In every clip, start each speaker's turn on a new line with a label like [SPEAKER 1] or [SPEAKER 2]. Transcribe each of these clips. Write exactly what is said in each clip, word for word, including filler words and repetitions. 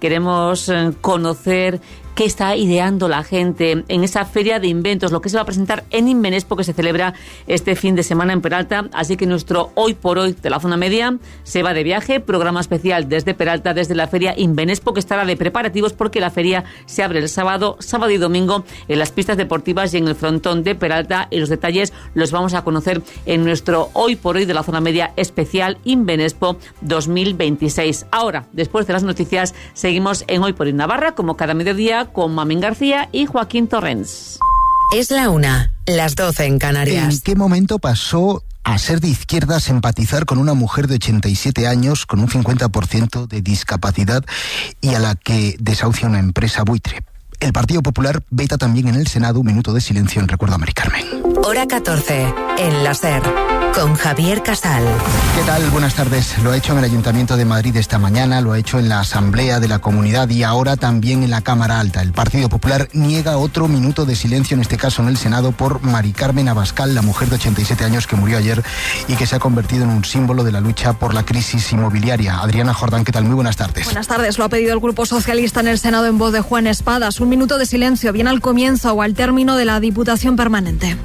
[SPEAKER 1] queremos eh, conocer qué está ideando la gente en esa feria de inventos, lo que se va a presentar en Invenespo, que se celebra este fin de semana en Peralta. Así que nuestro Hoy por Hoy de la Zona Media se va de viaje, programa especial desde Peralta, desde la feria Invenespo, que estará de preparativos porque la feria se abre el sábado, sábado y domingo en las pistas deportivas y en el frontón de Peralta, y los detalles los vamos a conocer en nuestro Hoy por Hoy de la Zona Media especial Invenespo dos mil veintiséis. Ahora, después de las noticias, seguimos en Hoy por Hoy Navarra, como cada mediodía, con Mamín García y Joaquín Torrens.
[SPEAKER 2] Es la una, las doce en Canarias.
[SPEAKER 3] ¿En qué momento pasó a ser de izquierdas empatizar con una mujer de ochenta y siete años con un cincuenta por ciento de discapacidad y a la que desahucia una empresa buitre? El Partido Popular veta también en el Senado un minuto de silencio en recuerdo a Mari Carmen.
[SPEAKER 2] Hora catorce, en la SER, con Javier Casal.
[SPEAKER 3] ¿Qué tal? Buenas tardes. Lo ha hecho en el Ayuntamiento de Madrid esta mañana, lo ha hecho en la Asamblea de la Comunidad y ahora también en la Cámara Alta. El Partido Popular niega otro minuto de silencio, en este caso en el Senado, por Mari Carmen Abascal, la mujer de ochenta y siete años que murió ayer y que se ha convertido en un símbolo de la lucha por la crisis inmobiliaria. Adriana Jordán, ¿qué tal? Muy buenas tardes.
[SPEAKER 4] Buenas tardes. Lo ha pedido el Grupo Socialista en el Senado en voz de Juan Espadas. Un minuto de silencio, bien al comienzo o al término de la Diputación Permanente.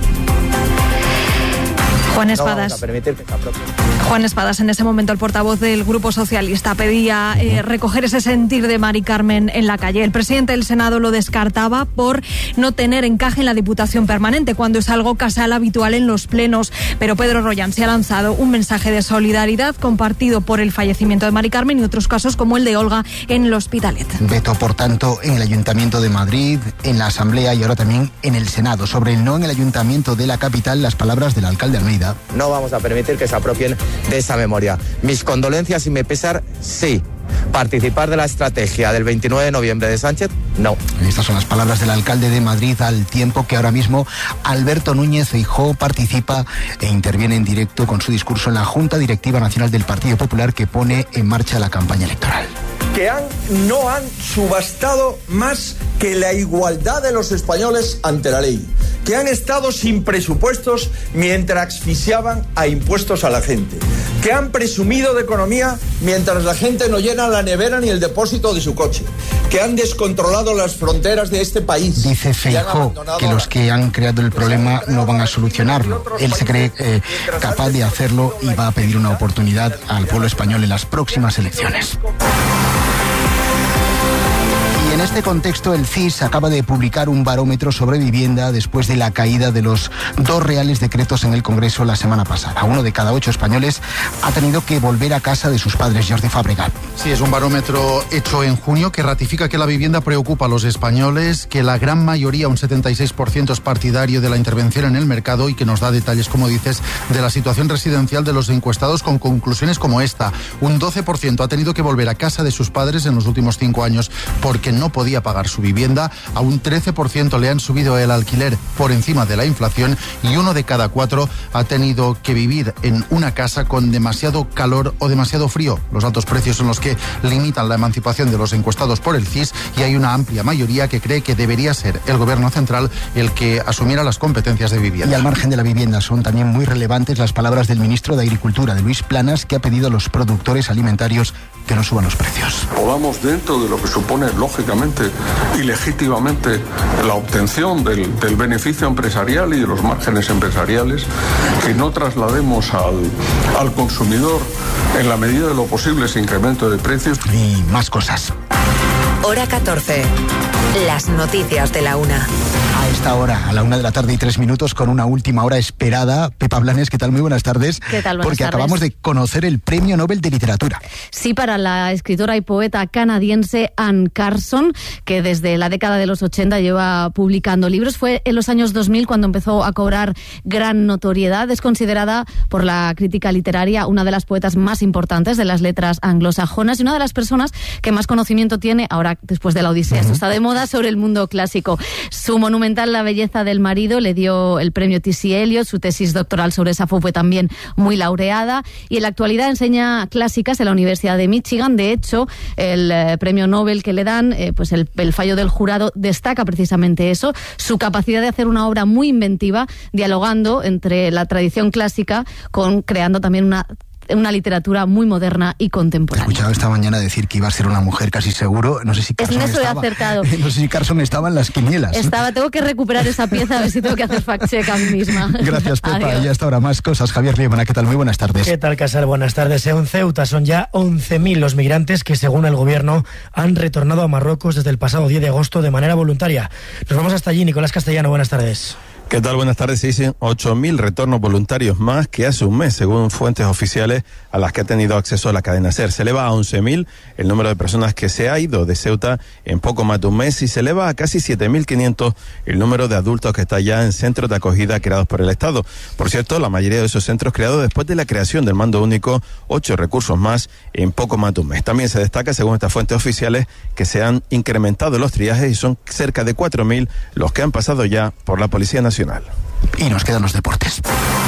[SPEAKER 4] Juan Espadas. No Juan Espadas, en ese momento el portavoz del Grupo Socialista, pedía eh, recoger ese sentir de Mari Carmen en la calle. El presidente del Senado lo descartaba por no tener encaje en la Diputación Permanente, cuando es algo casual habitual en los plenos. Pero Pedro Rollán se ha lanzado un mensaje de solidaridad compartido por el fallecimiento de Mari Carmen y otros casos como el de Olga en el Hospitalet.
[SPEAKER 3] Veto, por tanto, en el Ayuntamiento de Madrid, en la Asamblea y ahora también en el Senado. Sobre el no en el Ayuntamiento de la capital, las palabras del alcalde Almeida.
[SPEAKER 5] No vamos a permitir que se apropien de esa memoria. Mis condolencias y mi pesar, sí. ¿Participar de la estrategia del veintinueve de noviembre de Sánchez? No.
[SPEAKER 3] Estas son las palabras del alcalde de Madrid, al tiempo que ahora mismo Alberto Núñez Feijóo participa e interviene en directo con su discurso en la Junta Directiva Nacional del Partido Popular, que pone en marcha la campaña electoral.
[SPEAKER 6] Que han, no han subastado más que la igualdad de los españoles ante la ley, que han estado sin presupuestos mientras asfixiaban a impuestos a la gente, que han presumido de economía mientras la gente no llena la nevera ni el depósito de su coche, que han descontrolado las fronteras de este país.
[SPEAKER 3] Dice Feijóo que los que han creado el problema no van a solucionarlo. Él se cree eh, capaz de hacerlo y va a pedir una oportunidad al pueblo español en las próximas elecciones. En este contexto, el C I S acaba de publicar un barómetro sobre vivienda después de la caída de los dos reales decretos en el Congreso la semana pasada. Uno de cada ocho españoles ha tenido que volver a casa de sus padres. Jordi Fábregat.
[SPEAKER 7] Sí, es un barómetro hecho en junio que ratifica que la vivienda preocupa a los españoles, que la gran mayoría, un setenta y seis por ciento, es partidario de la intervención en el mercado y que nos da detalles, como dices, de la situación residencial de los encuestados, con conclusiones como esta. Un doce por ciento ha tenido que volver a casa de sus padres en los últimos cinco años porque no podía pagar su vivienda. A un trece por ciento le han subido el alquiler por encima de la inflación y uno de cada cuatro ha tenido que vivir en una casa con demasiado calor o demasiado frío. Los altos precios son los que limitan la emancipación de los encuestados por el C I S y hay una amplia mayoría que cree que debería ser el gobierno central el que asumiera las competencias de vivienda.
[SPEAKER 3] Y al margen de la vivienda son también muy relevantes las palabras del ministro de Agricultura, de Luis Planas, que ha pedido a los productores alimentarios que no suban los precios.
[SPEAKER 8] Podamos, dentro de lo que supone lógicamente y legítimamente la obtención del, del beneficio empresarial y de los márgenes empresariales, que no traslademos al, al consumidor en la medida de lo posible ese incremento de precios.
[SPEAKER 3] Y más cosas.
[SPEAKER 2] Hora catorce. Las noticias de la una.
[SPEAKER 3] A esta hora, a la una de la tarde y tres minutos, con una última hora esperada. Pepa Blanes, ¿qué tal? Muy buenas tardes.
[SPEAKER 9] ¿Qué tal? Buenas
[SPEAKER 3] Porque
[SPEAKER 9] tardes.
[SPEAKER 3] Acabamos de conocer el Premio Nobel de Literatura.
[SPEAKER 9] Sí, para la escritora y poeta canadiense Anne Carson, que desde la década de los ochenta lleva publicando libros. Fue en los años dos mil cuando empezó a cobrar gran notoriedad. Es considerada por la crítica literaria una de las poetas más importantes de las letras anglosajonas y una de las personas que más conocimiento tiene, ahora después de la Odisea, esto está de moda, sobre el mundo clásico. Su monumental La belleza del marido le dio el premio T C Eliot, su tesis doctoral sobre Safo fue también muy laureada y en la actualidad enseña clásicas en la Universidad de Michigan. De hecho, el eh, premio Nobel que le dan, eh, pues el, el fallo del jurado destaca precisamente eso, su capacidad de hacer una obra muy inventiva, dialogando entre la tradición clásica con creando también una una literatura muy moderna y contemporánea.
[SPEAKER 3] He escuchado esta mañana decir que iba a ser una mujer casi seguro. No sé si Carson
[SPEAKER 9] en eso
[SPEAKER 3] estaba.
[SPEAKER 9] he acertado.
[SPEAKER 3] No sé si Carson estaba en las quinielas.
[SPEAKER 9] Estaba, tengo que recuperar esa pieza, a ver si tengo que hacer fact-check a mí misma.
[SPEAKER 3] Gracias, Pepa.
[SPEAKER 9] Adiós.
[SPEAKER 3] Y hasta ahora más cosas. Javier Liebana, ¿qué tal? Muy buenas tardes.
[SPEAKER 10] ¿Qué tal, Casal? Buenas tardes. En Ceuta son ya once mil los migrantes que, según el gobierno, han retornado a Marruecos desde el pasado diez de agosto de manera voluntaria. Nos vamos hasta allí. Nicolás Castellano, buenas tardes.
[SPEAKER 11] ¿Qué tal? Buenas tardes. Se dicen ocho mil retornos voluntarios más que hace un mes, según fuentes oficiales a las que ha tenido acceso a la cadena SER. Se eleva a once mil el número de personas que se ha ido de Ceuta en poco más de un mes y se eleva a casi siete mil quinientos el número de adultos que está ya en centros de acogida creados por el Estado. Por cierto, la mayoría de esos centros creados después de la creación del mando único, ocho recursos más en poco más de un mes. También se destaca, según estas fuentes oficiales, que se han incrementado los triajes y son cerca de cuatro mil los que han pasado ya por la Policía Nacional.
[SPEAKER 3] Y nos quedan los deportes.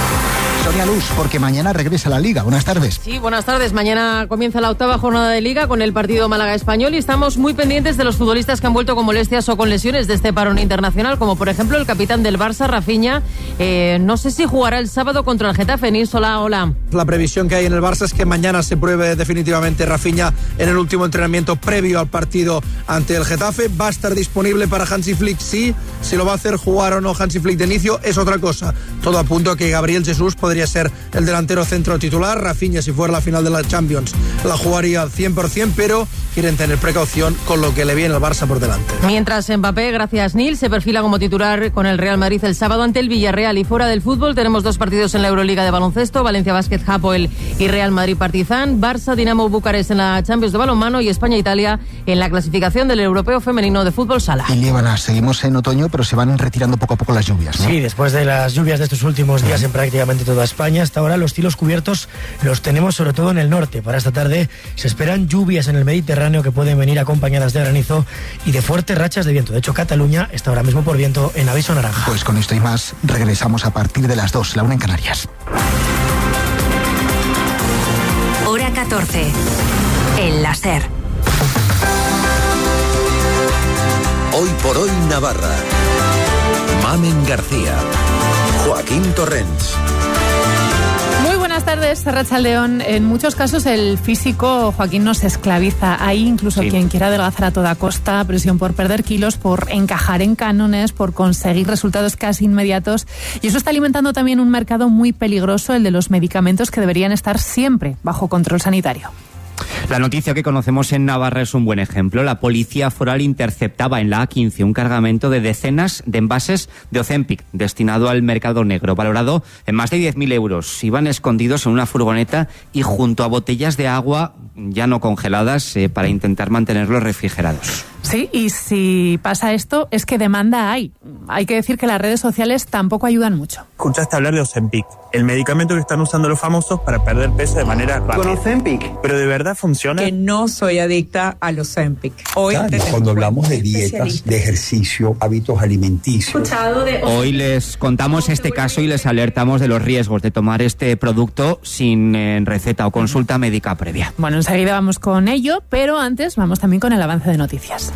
[SPEAKER 3] Sonia Luz, porque mañana regresa la Liga. Buenas tardes.
[SPEAKER 12] Sí, buenas tardes. Mañana comienza la octava jornada de Liga con el partido Málaga-Español y estamos muy pendientes de los futbolistas que han vuelto con molestias o con lesiones de este parón internacional, como por ejemplo el capitán del Barça, Rafinha. Eh, no sé si jugará el sábado contra el Getafe. Nísola, hola.
[SPEAKER 13] La previsión que hay en el Barça es que mañana se pruebe definitivamente Rafinha en el último entrenamiento previo al partido ante el Getafe. Va a estar disponible para Hansi Flick, sí. Si lo va a hacer jugar o no Hansi Flick de inicio es otra cosa. Todo apunta a que Gabriel Jesús podría ser el delantero centro titular. Rafinha, si fuera la final de la Champions, la jugaría al cien por ciento, pero quieren tener precaución con lo que le viene al Barça por delante.
[SPEAKER 12] Mientras Mbappé, gracias Nil, se perfila como titular con el Real Madrid el sábado ante el Villarreal. Y fuera del fútbol tenemos dos partidos en la Euroliga de baloncesto: Valencia Basket Hapoel y Real Madrid Partizan, Barça Dinamo Bucarest en la Champions de balonmano y España-Italia en la clasificación del Europeo Femenino de Fútbol Sala.
[SPEAKER 3] Y Líbana, seguimos en otoño, pero se van retirando poco a poco las lluvias, ¿no?
[SPEAKER 10] Sí, después de las lluvias de estos últimos días en prácticamente toda España, hasta ahora los cielos cubiertos los tenemos sobre todo en el norte. Para esta tarde se esperan lluvias en el Mediterráneo que pueden venir acompañadas de granizo y de fuertes rachas de viento. De hecho, Cataluña está ahora mismo por viento en aviso naranja.
[SPEAKER 3] Pues con esto y más regresamos a partir de las dos, la una en Canarias.
[SPEAKER 2] Hora catorce. En la SER.
[SPEAKER 14] Hoy por hoy Navarra. Mamen García. Joaquín Torrens.
[SPEAKER 15] Buenas tardes, Arratsaldeon. En muchos casos el físico, Joaquín, nos esclaviza. Hay incluso sí. quien quiera adelgazar a toda costa, presión por perder kilos, por encajar en cánones, por conseguir resultados casi inmediatos. Y eso está alimentando también un mercado muy peligroso, el de los medicamentos que deberían estar siempre bajo control sanitario.
[SPEAKER 16] La noticia que conocemos en Navarra es un buen ejemplo. La policía foral interceptaba en la A quince un cargamento de decenas de envases de Ozempic destinado al mercado negro, valorado en más de diez mil euros. Iban escondidos en una furgoneta y junto a botellas de agua ya no congeladas eh, para intentar mantenerlos refrigerados.
[SPEAKER 15] Sí, y si pasa esto es que demanda hay. Hay que decir que las redes sociales tampoco ayudan mucho.
[SPEAKER 17] Escuchaste hablar de Ozempic, el medicamento que están usando los famosos para perder peso de manera rápida.
[SPEAKER 18] ¿Con Ozempic?
[SPEAKER 17] ¿Pero de verdad funciona?
[SPEAKER 18] Que no soy adicta al Ozempic. Hoy
[SPEAKER 19] claro, cuando hablamos de dietas, de ejercicio, hábitos alimenticios.
[SPEAKER 16] De... Hoy les contamos este caso y les alertamos de los riesgos de tomar este producto sin eh, receta o consulta médica previa.
[SPEAKER 15] Bueno, enseguida vamos con ello, pero antes vamos también con el avance de noticias.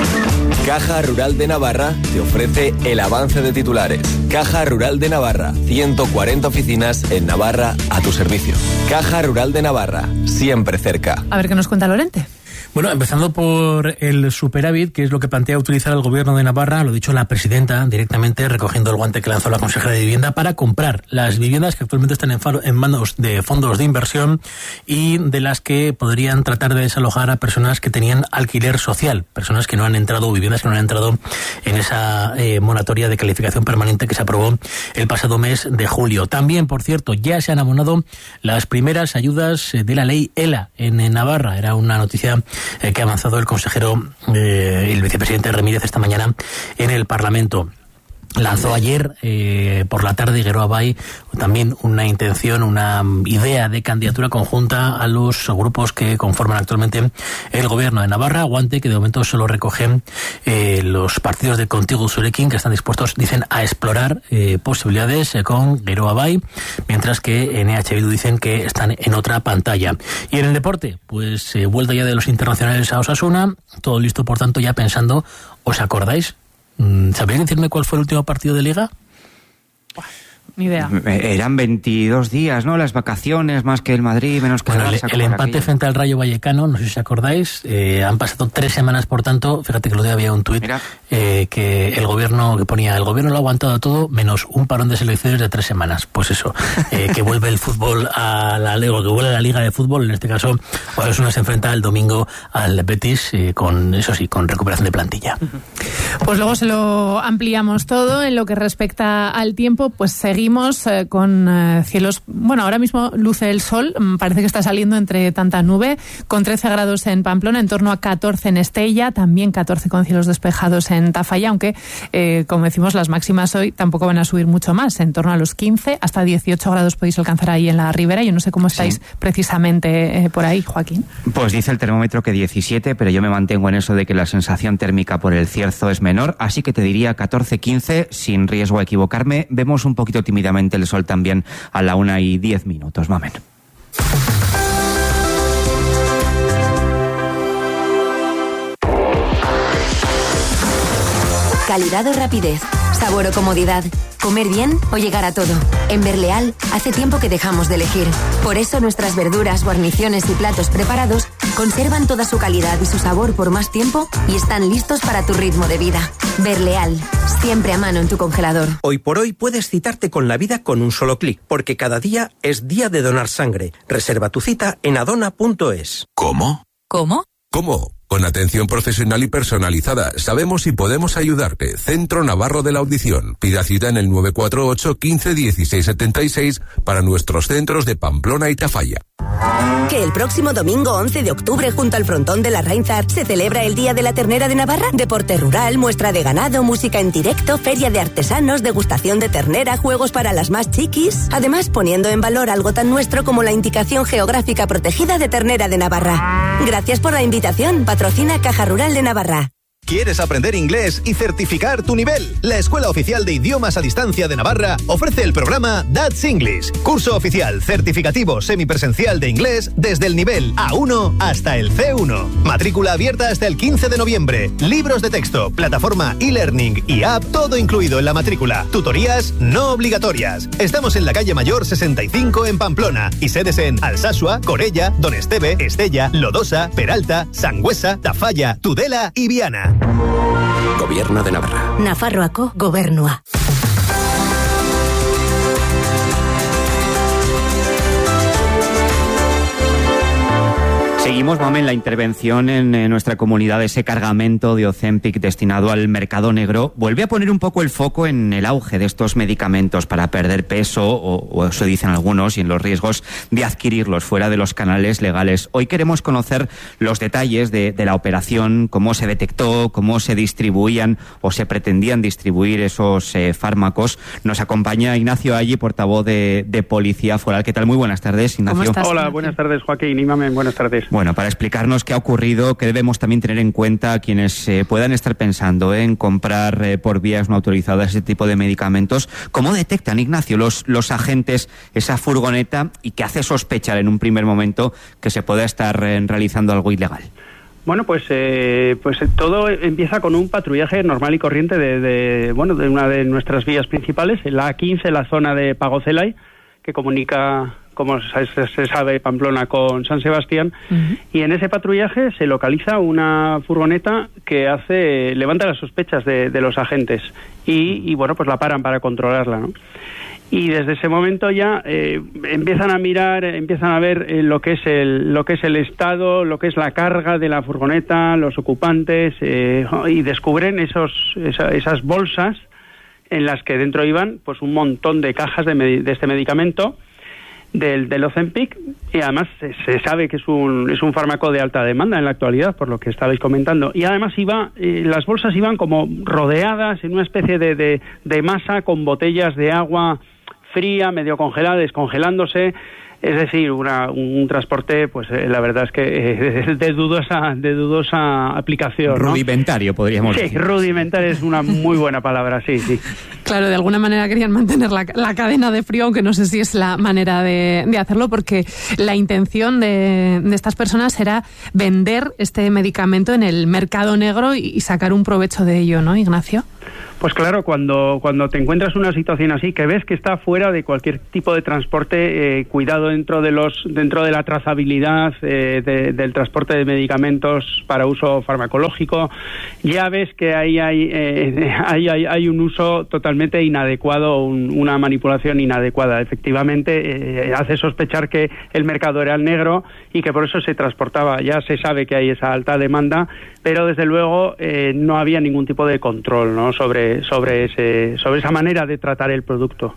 [SPEAKER 20] Caja Rural de Navarra te ofrece el avance de titulares. Caja Rural de Navarra, ciento cuarenta oficinas en Navarra a tu servicio. Caja Rural de Navarra, siempre cerca.
[SPEAKER 15] A ver qué nos cuenta Lorente.
[SPEAKER 21] Bueno, empezando por el superávit, que es lo que plantea utilizar el gobierno de Navarra, lo ha dicho la presidenta directamente, recogiendo el guante que lanzó la consejera de Vivienda, para comprar las viviendas que actualmente están en, faro, en manos de fondos de inversión y de las que podrían tratar de desalojar a personas que tenían alquiler social, personas que no han entrado, viviendas que no han entrado en esa eh, moratoria de calificación permanente que se aprobó el pasado mes de julio. También, por cierto, ya se han abonado las primeras ayudas de la ley ELA en, en Navarra. Era una noticia Eh, que ha avanzado el consejero, eh, el vicepresidente Ramírez esta mañana en el Parlamento. Lanzó ayer eh, por la tarde Gueroa Bay también una intención, una idea de candidatura conjunta a los grupos que conforman actualmente el gobierno de Navarra, guante que de momento solo recogen eh, los partidos de Contigo Zurekin, que están dispuestos, dicen, a explorar eh, posibilidades eh, con Gueroa Bay, mientras que en E H Bildu dicen que están en otra pantalla. Y en el deporte, pues eh, vuelta ya de los internacionales a Osasuna, todo listo por tanto ya pensando, ¿os acordáis? ¿Sabéis decirme cuál fue el último partido de Liga?
[SPEAKER 15] Ni idea.
[SPEAKER 16] Eran veintidós días, ¿no? Las vacaciones, más que el Madrid, menos que
[SPEAKER 21] bueno,
[SPEAKER 16] el Barça.
[SPEAKER 21] El, el empate aquello. frente al Rayo Vallecano, no sé si os acordáis, eh, han pasado tres semanas, por tanto, fíjate que lo de había un tuit eh, que el gobierno, que ponía, el gobierno lo ha aguantado todo, menos un parón de selecciones de tres semanas. Pues eso, eh, que vuelve el fútbol a la Liga, que vuelve a la Liga de Fútbol, en este caso, Osasuna se enfrenta el domingo al Betis, eh, con, eso sí, con recuperación de plantilla.
[SPEAKER 15] Pues luego se lo ampliamos todo. En lo que respecta al tiempo, pues seguimos eh, con eh, cielos, bueno, ahora mismo luce el sol, parece que está saliendo entre tanta nube, con trece grados en Pamplona, en torno a catorce en Estella, también catorce con cielos despejados en Tafalla, aunque, eh, como decimos, las máximas hoy tampoco van a subir mucho más, en torno a los quince, hasta dieciocho grados podéis alcanzar ahí en la Ribera. Yo no sé cómo estáis sí. precisamente eh, por ahí, Joaquín.
[SPEAKER 16] Pues dice el termómetro que diecisiete, pero yo me mantengo en eso de que la sensación térmica por el cierzo es menor, así que te diría catorce quince, sin riesgo a equivocarme. Vemos un poquito tímidamente el sol también a la una y diez minutos, mamen.
[SPEAKER 2] Calidad o rapidez, sabor o comodidad, comer bien o llegar a todo. En Berleal hace tiempo que dejamos de elegir. Por eso nuestras verduras, guarniciones y platos preparados conservan toda su calidad y su sabor por más tiempo y están listos para tu ritmo de vida. Berleal, siempre a mano en tu congelador.
[SPEAKER 1] Hoy por hoy puedes citarte con la vida con un solo clic, porque cada día es día de donar sangre. Reserva tu cita en adona punto es.
[SPEAKER 14] ¿Cómo?
[SPEAKER 2] ¿Cómo?
[SPEAKER 14] ¿Cómo? Con atención profesional y personalizada, sabemos si podemos ayudarte. Centro Navarro de la Audición. Pida cita en el nueve cuatro ocho, quince, dieciséis setenta y seis para nuestros centros de Pamplona y Tafalla.
[SPEAKER 22] Que el próximo domingo once de octubre, junto al frontón de la Reinsar, se celebra el Día de la Ternera de Navarra. Deporte rural, muestra de ganado, música en directo, feria de artesanos, degustación de ternera, juegos para las más chiquis. Además, poniendo en valor algo tan nuestro como la indicación geográfica protegida de ternera de Navarra. Gracias por la invitación. Patrocina Caja Rural de Navarra.
[SPEAKER 23] ¿Quieres aprender inglés y certificar tu nivel? La Escuela Oficial de Idiomas a Distancia de Navarra ofrece el programa That's English, curso oficial certificativo semipresencial de inglés desde el nivel A uno hasta el C uno. Matrícula abierta hasta el quince de noviembre. Libros de texto, plataforma e-learning y app, todo incluido en la matrícula. Tutorías no obligatorias. Estamos en la calle Mayor sesenta y cinco en Pamplona y sedes en Alsasua, Corella, Don Esteve, Estella, Lodosa, Peralta, Sangüesa, Tafalla, Tudela y Viana.
[SPEAKER 14] Gobierno de Navarra.
[SPEAKER 22] Nafarroako Gobernua.
[SPEAKER 16] Seguimos, Mamen, la intervención en, en nuestra comunidad de ese cargamento de Ozempic destinado al mercado negro. Vuelve a poner un poco el foco en el auge de estos medicamentos para perder peso, o, o eso dicen algunos, y en los riesgos de adquirirlos fuera de los canales legales. Hoy queremos conocer los detalles de, de la operación, cómo se detectó, cómo se distribuían o se pretendían distribuir esos eh, fármacos. Nos acompaña Ignacio Alli, portavoz de, de Policía Foral. ¿Qué tal? Muy buenas tardes, Ignacio.
[SPEAKER 24] ¿Cómo estás? Hola, buenas tardes, Joaquín y Mamen, buenas tardes.
[SPEAKER 16] Bueno, para explicarnos qué ha ocurrido, qué debemos también tener en cuenta quienes eh, puedan estar pensando en comprar eh, por vías no autorizadas ese tipo de medicamentos. ¿Cómo detectan, Ignacio, los, los agentes esa furgoneta y qué hace sospechar en un primer momento que se pueda estar eh, realizando algo ilegal?
[SPEAKER 24] Bueno, pues eh, pues todo empieza con un patrullaje normal y corriente de, de bueno de una de nuestras vías principales, la A quince, la zona de Pagocelay, que comunica, como se sabe, Pamplona con San Sebastián, uh-huh. Y en ese patrullaje se localiza una furgoneta que hace levanta las sospechas de, de los agentes y, y, bueno, pues la paran para controlarla, ¿no? Y desde ese momento ya eh, empiezan a mirar, empiezan a ver eh, lo que es el lo que es el estado, lo que es la carga de la furgoneta, los ocupantes, eh, y descubren esos esa, esas bolsas en las que dentro iban pues un montón de cajas de, med- de este medicamento del, del Ozempic, y además se, se sabe que es un es un fármaco de alta demanda en la actualidad, por lo que estabais comentando, y además iba eh, las bolsas iban como rodeadas en una especie de, de, de masa con botellas de agua fría, medio congelada, descongelándose. Es decir, una, un transporte, pues eh, la verdad es que eh, de dudosa de dudosa aplicación, ¿no?
[SPEAKER 16] Rudimentario, podríamos
[SPEAKER 24] sí,
[SPEAKER 16] decir.
[SPEAKER 24] Sí, rudimentario es una muy buena palabra, sí, sí.
[SPEAKER 15] Claro, de alguna manera querían mantener la, la cadena de frío, aunque no sé si es la manera de, de hacerlo, porque la intención de, de estas personas era vender este medicamento en el mercado negro y, y sacar un provecho de ello, ¿no, Ignacio?
[SPEAKER 24] Pues claro, cuando, cuando te encuentras una situación así, que ves que está fuera de cualquier tipo de transporte, eh, cuidado dentro de los dentro de la trazabilidad eh, de, del transporte de medicamentos para uso farmacológico, ya ves que ahí hay, eh, hay, hay, hay un uso totalmente inadecuado, un, una manipulación inadecuada. Efectivamente, eh, hace sospechar que el mercado era el negro y que por eso se transportaba. Ya se sabe que hay esa alta demanda, pero desde luego eh, no había ningún tipo de control, ¿no?, sobre sobre ese sobre esa manera de tratar el producto.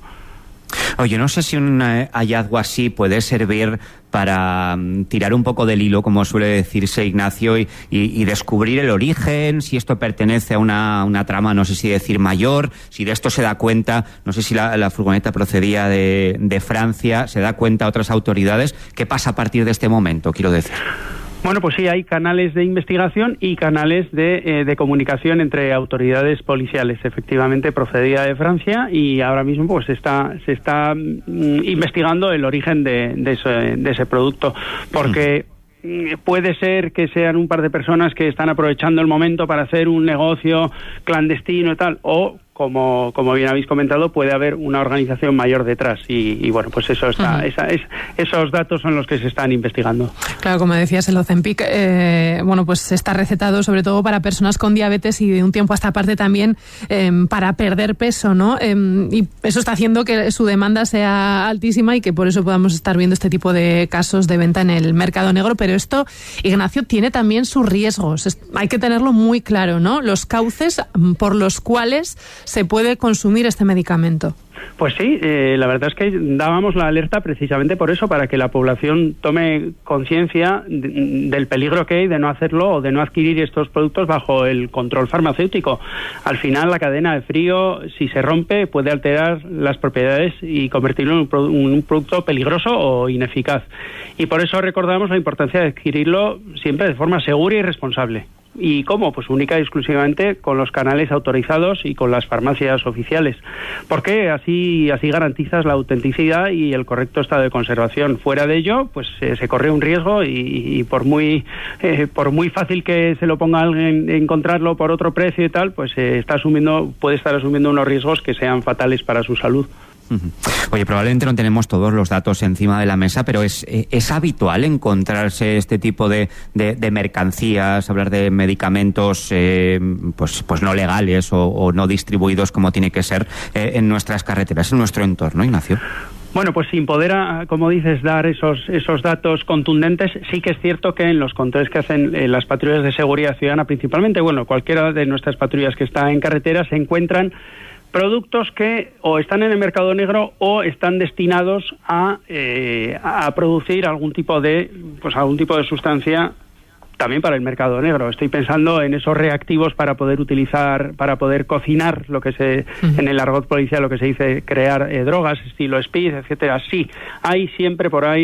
[SPEAKER 16] Oye, no sé si un eh, hallazgo así puede servir para um, tirar un poco del hilo, como suele decirse, Ignacio, y, y, y descubrir el origen, si esto pertenece a una, una trama, no sé si decir mayor, si de esto se da cuenta, no sé si la, la furgoneta procedía de, de Francia, se da cuenta a otras autoridades. ¿Qué pasa a partir de este momento, quiero decir?
[SPEAKER 24] Bueno, pues sí, hay canales de investigación y canales de, eh, de comunicación entre autoridades policiales. Efectivamente, procedía de Francia y ahora mismo pues está, se está mm, investigando el origen de, de, ese, de ese producto, porque mm. puede ser que sean un par de personas que están aprovechando el momento para hacer un negocio clandestino y tal, o Como, como bien habéis comentado, puede haber una organización mayor detrás y, y bueno, pues eso está, uh-huh. esa, es, esos datos son los que se están investigando.
[SPEAKER 15] Claro, como decías, el Ozempic, eh, bueno, pues está recetado sobre todo para personas con diabetes y de un tiempo a esta parte también eh, para perder peso, ¿no? Eh, y eso está haciendo que su demanda sea altísima y que por eso podamos estar viendo este tipo de casos de venta en el mercado negro. Pero esto, Ignacio, tiene también sus riesgos. Es, hay que tenerlo muy claro, ¿no? Los cauces por los cuales se puede consumir este medicamento.
[SPEAKER 24] Pues sí, eh, la verdad es que dábamos la alerta precisamente por eso, para que la población tome conciencia de, del peligro que hay de no hacerlo o de no adquirir estos productos bajo el control farmacéutico. Al final, la cadena de frío, si se rompe, puede alterar las propiedades y convertirlo en un, produ- un producto peligroso o ineficaz. Y por eso recordamos la importancia de adquirirlo siempre de forma segura y responsable. ¿Y cómo? Pues única y exclusivamente con los canales autorizados y con las farmacias oficiales. Porque así así garantizas la autenticidad y el correcto estado de conservación. Fuera de ello, pues eh, se corre un riesgo y, y por muy eh, por muy fácil que se lo ponga alguien encontrarlo por otro precio y tal, pues eh, está asumiendo puede estar asumiendo unos riesgos que sean fatales para su salud.
[SPEAKER 16] Oye, probablemente no tenemos todos los datos encima de la mesa, pero es, es habitual encontrarse este tipo de, de, de mercancías, hablar de medicamentos eh, pues, pues no legales o, o no distribuidos como tiene que ser eh, en nuestras carreteras, en nuestro entorno, Ignacio.
[SPEAKER 24] Bueno, pues sin poder, como dices, dar esos esos datos contundentes, sí que es cierto que en los controles que hacen eh, las patrullas de seguridad ciudadana, principalmente, bueno, cualquiera de nuestras patrullas que está en carretera, se encuentran productos que o están en el mercado negro o están destinados a, eh, a producir algún tipo de, pues algún tipo de sustancia también para el mercado negro. Estoy pensando en esos reactivos para poder utilizar, para poder cocinar, lo que se, uh-huh. en el argot policial, lo que se dice crear eh, drogas, estilo speed, etcétera. Sí, hay siempre por ahí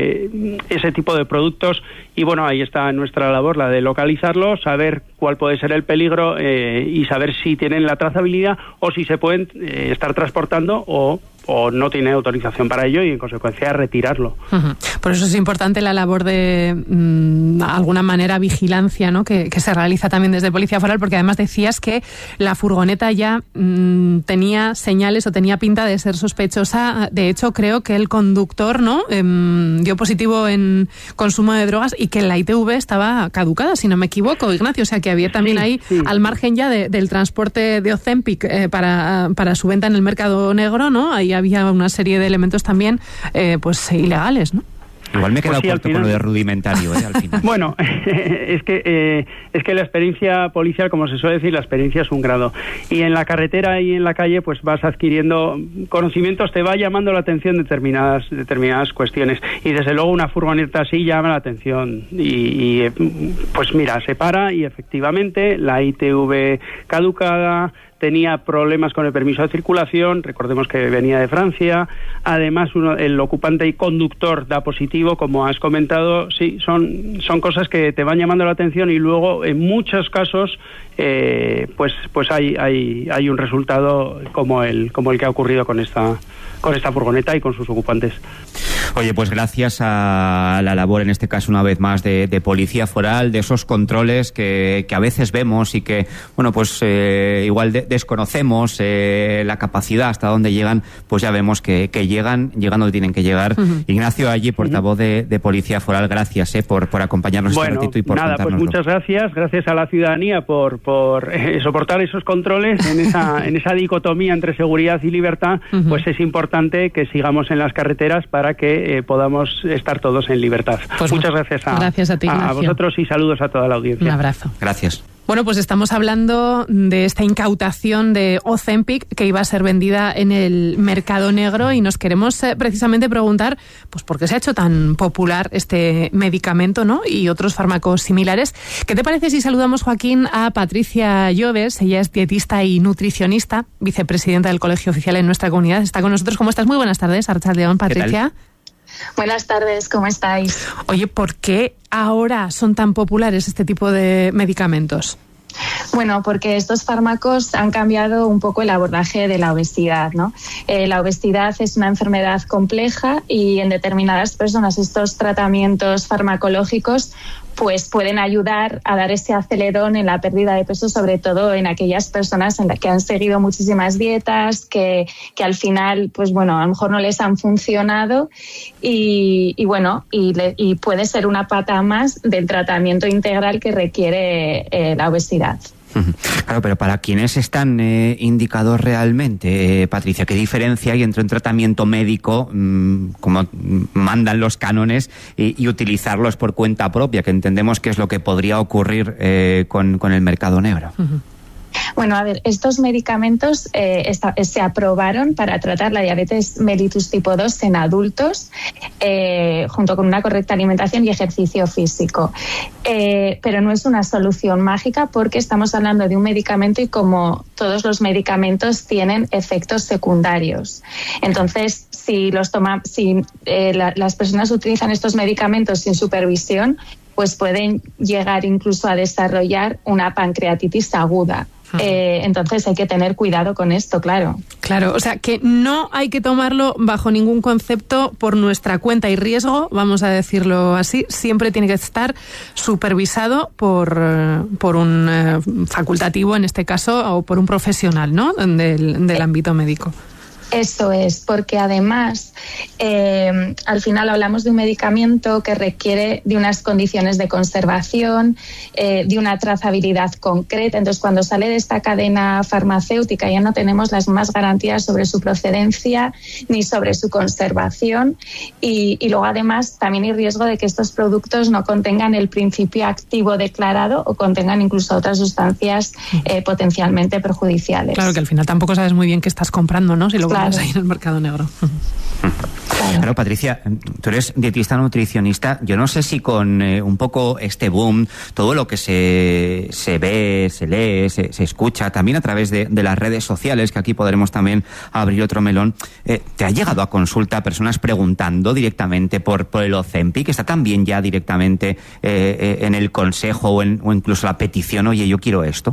[SPEAKER 24] eh, ese tipo de productos y bueno, ahí está nuestra labor, la de localizarlos, saber cuál puede ser el peligro eh, y saber si tienen la trazabilidad o si se pueden eh, estar transportando o o no tiene autorización para ello y en consecuencia retirarlo. Uh-huh.
[SPEAKER 15] Por eso es importante la labor de mmm, alguna manera vigilancia, ¿no? que, que se realiza también desde Policía Foral, porque además decías que la furgoneta ya mmm, tenía señales o tenía pinta de ser sospechosa. De hecho, creo que el conductor, ¿no? ehm, dio positivo en consumo de drogas y que la I T V estaba caducada, si no me equivoco, Ignacio. O sea que había también sí, ahí, sí. al margen ya de, del transporte de Ozempic eh, para, para su venta en el mercado negro, ¿no? Ahí había una serie de elementos también eh, pues ilegales, ¿no?
[SPEAKER 16] Igual me he quedado
[SPEAKER 24] pues sí,
[SPEAKER 16] corto con lo de rudimentario, ¿eh? Al final.
[SPEAKER 24] Bueno, es que eh, es que la experiencia policial, como se suele decir, la experiencia es un grado. Y en la carretera y en la calle, pues vas adquiriendo conocimientos, te va llamando la atención determinadas determinadas cuestiones. Y desde luego una furgoneta así llama la atención. Y, y pues mira, se para y efectivamente la I T V caducada, tenía problemas con el permiso de circulación, recordemos que venía de Francia, además uno, el ocupante y conductor da positivo, como has comentado. Sí, son, son cosas que te van llamando la atención y luego en muchos casos eh, pues pues hay, hay, hay un resultado como el, como el que ha ocurrido con esta, con esta furgoneta y con sus ocupantes.
[SPEAKER 16] Oye, pues gracias a la labor, en este caso una vez más, de, de Policía Foral, de esos controles que, que a veces vemos y que, bueno, pues eh, igual de, desconocemos eh, la capacidad hasta dónde llegan, pues ya vemos que, que llegan, llegan donde tienen que llegar. Uh-huh. Ignacio Allí, portavoz uh-huh. de, de Policía Foral, gracias eh, por, por acompañarnos
[SPEAKER 24] bueno,
[SPEAKER 16] este ratito y por
[SPEAKER 24] nada,
[SPEAKER 16] contárnoslo.
[SPEAKER 24] Pues muchas gracias, gracias a la ciudadanía por, por eh, soportar esos controles en esa, en esa dicotomía entre seguridad y libertad. Uh-huh. Pues es importante que sigamos en las carreteras para que Eh, podamos estar todos en libertad.
[SPEAKER 15] Pues
[SPEAKER 24] muchas gracias a,
[SPEAKER 15] gracias a, ti,
[SPEAKER 24] a vosotros y saludos a toda la audiencia.
[SPEAKER 15] Un abrazo.
[SPEAKER 16] Gracias.
[SPEAKER 15] Bueno, pues estamos hablando de esta incautación de Ozempic que iba a ser vendida en el mercado negro y nos queremos eh, precisamente preguntar pues por qué se ha hecho tan popular este medicamento, ¿no? Y otros fármacos similares. ¿Qué te parece si saludamos, Joaquín, a Patricia Lloves? Ella es dietista y nutricionista, vicepresidenta del Colegio Oficial en nuestra comunidad. Está con nosotros. ¿Cómo estás? Muy buenas tardes, Arratsaldeon, Patricia.
[SPEAKER 4] Buenas tardes, ¿cómo estáis?
[SPEAKER 15] Oye, ¿por qué ahora son tan populares este tipo de medicamentos?
[SPEAKER 4] Bueno, porque estos fármacos han cambiado un poco el abordaje de la obesidad, ¿no? Eh, la obesidad es una enfermedad compleja y en determinadas personas estos tratamientos farmacológicos pues pueden ayudar a dar ese acelerón en la pérdida de peso, sobre todo en aquellas personas en las que han seguido muchísimas dietas, que, que al final, pues bueno, a lo mejor no les han funcionado y, y bueno, y, le, y puede ser una pata más del tratamiento integral que requiere eh, la obesidad.
[SPEAKER 16] Claro, pero ¿para quiénes están eh, indicados realmente, eh, Patricia? ¿Qué diferencia hay entre un tratamiento médico, mmm, como mandan los cánones, y, y utilizarlos por cuenta propia, que entendemos que es lo que podría ocurrir eh, con, con el mercado negro? Uh-huh.
[SPEAKER 4] Bueno, a ver, estos medicamentos eh, esta, se aprobaron para tratar la diabetes mellitus tipo dos en adultos, eh, junto con una correcta alimentación y ejercicio físico. Eh, pero no es una solución mágica porque estamos hablando de un medicamento y como todos los medicamentos tienen efectos secundarios. Entonces, si, los toma, si eh, la, las personas utilizan estos medicamentos sin supervisión, pues pueden llegar incluso a desarrollar una pancreatitis aguda. Eh, entonces hay que tener cuidado con esto, claro.
[SPEAKER 15] Claro, o sea que no hay que tomarlo bajo ningún concepto por nuestra cuenta y riesgo, vamos a decirlo así. Siempre tiene que estar supervisado por, por un eh, facultativo, en este caso, o por un profesional, ¿no? Del, del ámbito médico.
[SPEAKER 4] Eso es, porque además eh, al final hablamos de un medicamento que requiere de unas condiciones de conservación, eh, de una trazabilidad concreta. Entonces, cuando sale de esta cadena farmacéutica ya no tenemos las más garantías sobre su procedencia ni sobre su conservación y, y luego además también hay riesgo de que estos productos no contengan el principio activo declarado o contengan incluso otras sustancias eh, potencialmente perjudiciales.
[SPEAKER 15] Claro, que al final tampoco sabes muy bien qué estás comprando, ¿no? Si lo
[SPEAKER 4] Claro.
[SPEAKER 15] ahí en el mercado negro.
[SPEAKER 16] Claro. Claro, Patricia, tú eres dietista nutricionista. Yo no sé si con eh, un poco este boom, todo lo que se, se ve, se lee, se, se escucha, también a través de, de las redes sociales, que aquí podremos también abrir otro melón, eh, ¿te ha llegado a consulta personas preguntando directamente por, por el Ozempic? ¿Está también ya directamente eh, eh, en el consejo o, en, o incluso la petición, oye, yo quiero esto?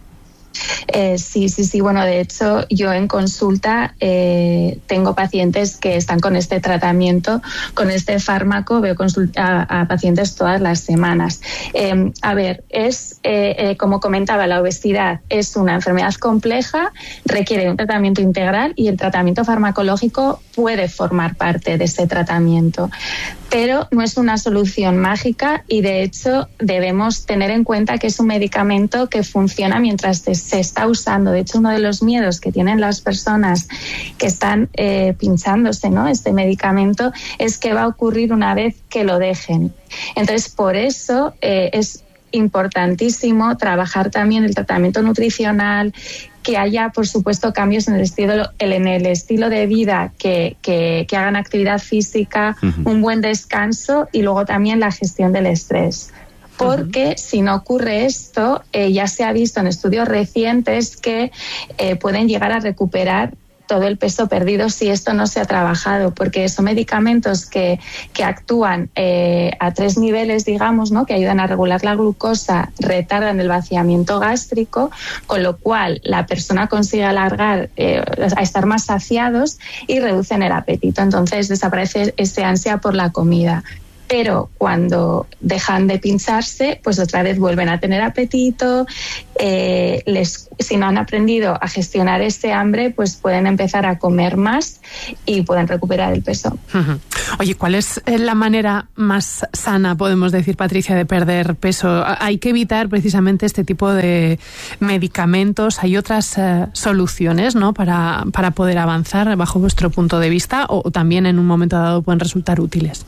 [SPEAKER 4] Eh, sí, sí, sí. Bueno, de hecho, yo en consulta eh, tengo pacientes que están con este tratamiento, con este fármaco. Veo consulta a, a pacientes todas las semanas. Eh, a ver, es eh, eh, como comentaba, la obesidad es una enfermedad compleja, requiere un tratamiento integral y el tratamiento farmacológico puede formar parte de ese tratamiento. Pero no es una solución mágica y, de hecho, debemos tener en cuenta que es un medicamento que funciona mientras se, se está usando. De hecho, uno de los miedos que tienen las personas que están eh, pinchándose, ¿no?, este medicamento es que va a ocurrir una vez que lo dejen. Entonces, por eso eh, es importantísimo trabajar también el tratamiento nutricional, que haya, por supuesto, cambios en el estilo, en el estilo de vida, que, que, que hagan actividad física, uh-huh. un buen descanso y luego también la gestión del estrés. porque uh-huh. si no ocurre esto, eh, ya se ha visto en estudios recientes que eh, pueden llegar a recuperar todo el peso perdido si esto no se ha trabajado, porque son medicamentos que, que actúan eh, a tres niveles, digamos, ¿no? Que ayudan a regular la glucosa, retardan el vaciamiento gástrico, con lo cual la persona consigue alargar, eh, a estar más saciados y reducen el apetito. Entonces desaparece ese ansia por la comida. Pero cuando dejan de pincharse, pues otra vez vuelven a tener apetito. Eh, les, si no han aprendido a gestionar ese hambre, pues pueden empezar a comer más y pueden recuperar el peso.
[SPEAKER 15] Uh-huh. Oye, ¿cuál es la manera más sana, podemos decir, Patricia, de perder peso? Hay que evitar precisamente este tipo de medicamentos. ¿Hay otras uh, soluciones, ¿no? para, para poder avanzar bajo vuestro punto de vista, o, o también en un momento dado pueden resultar útiles?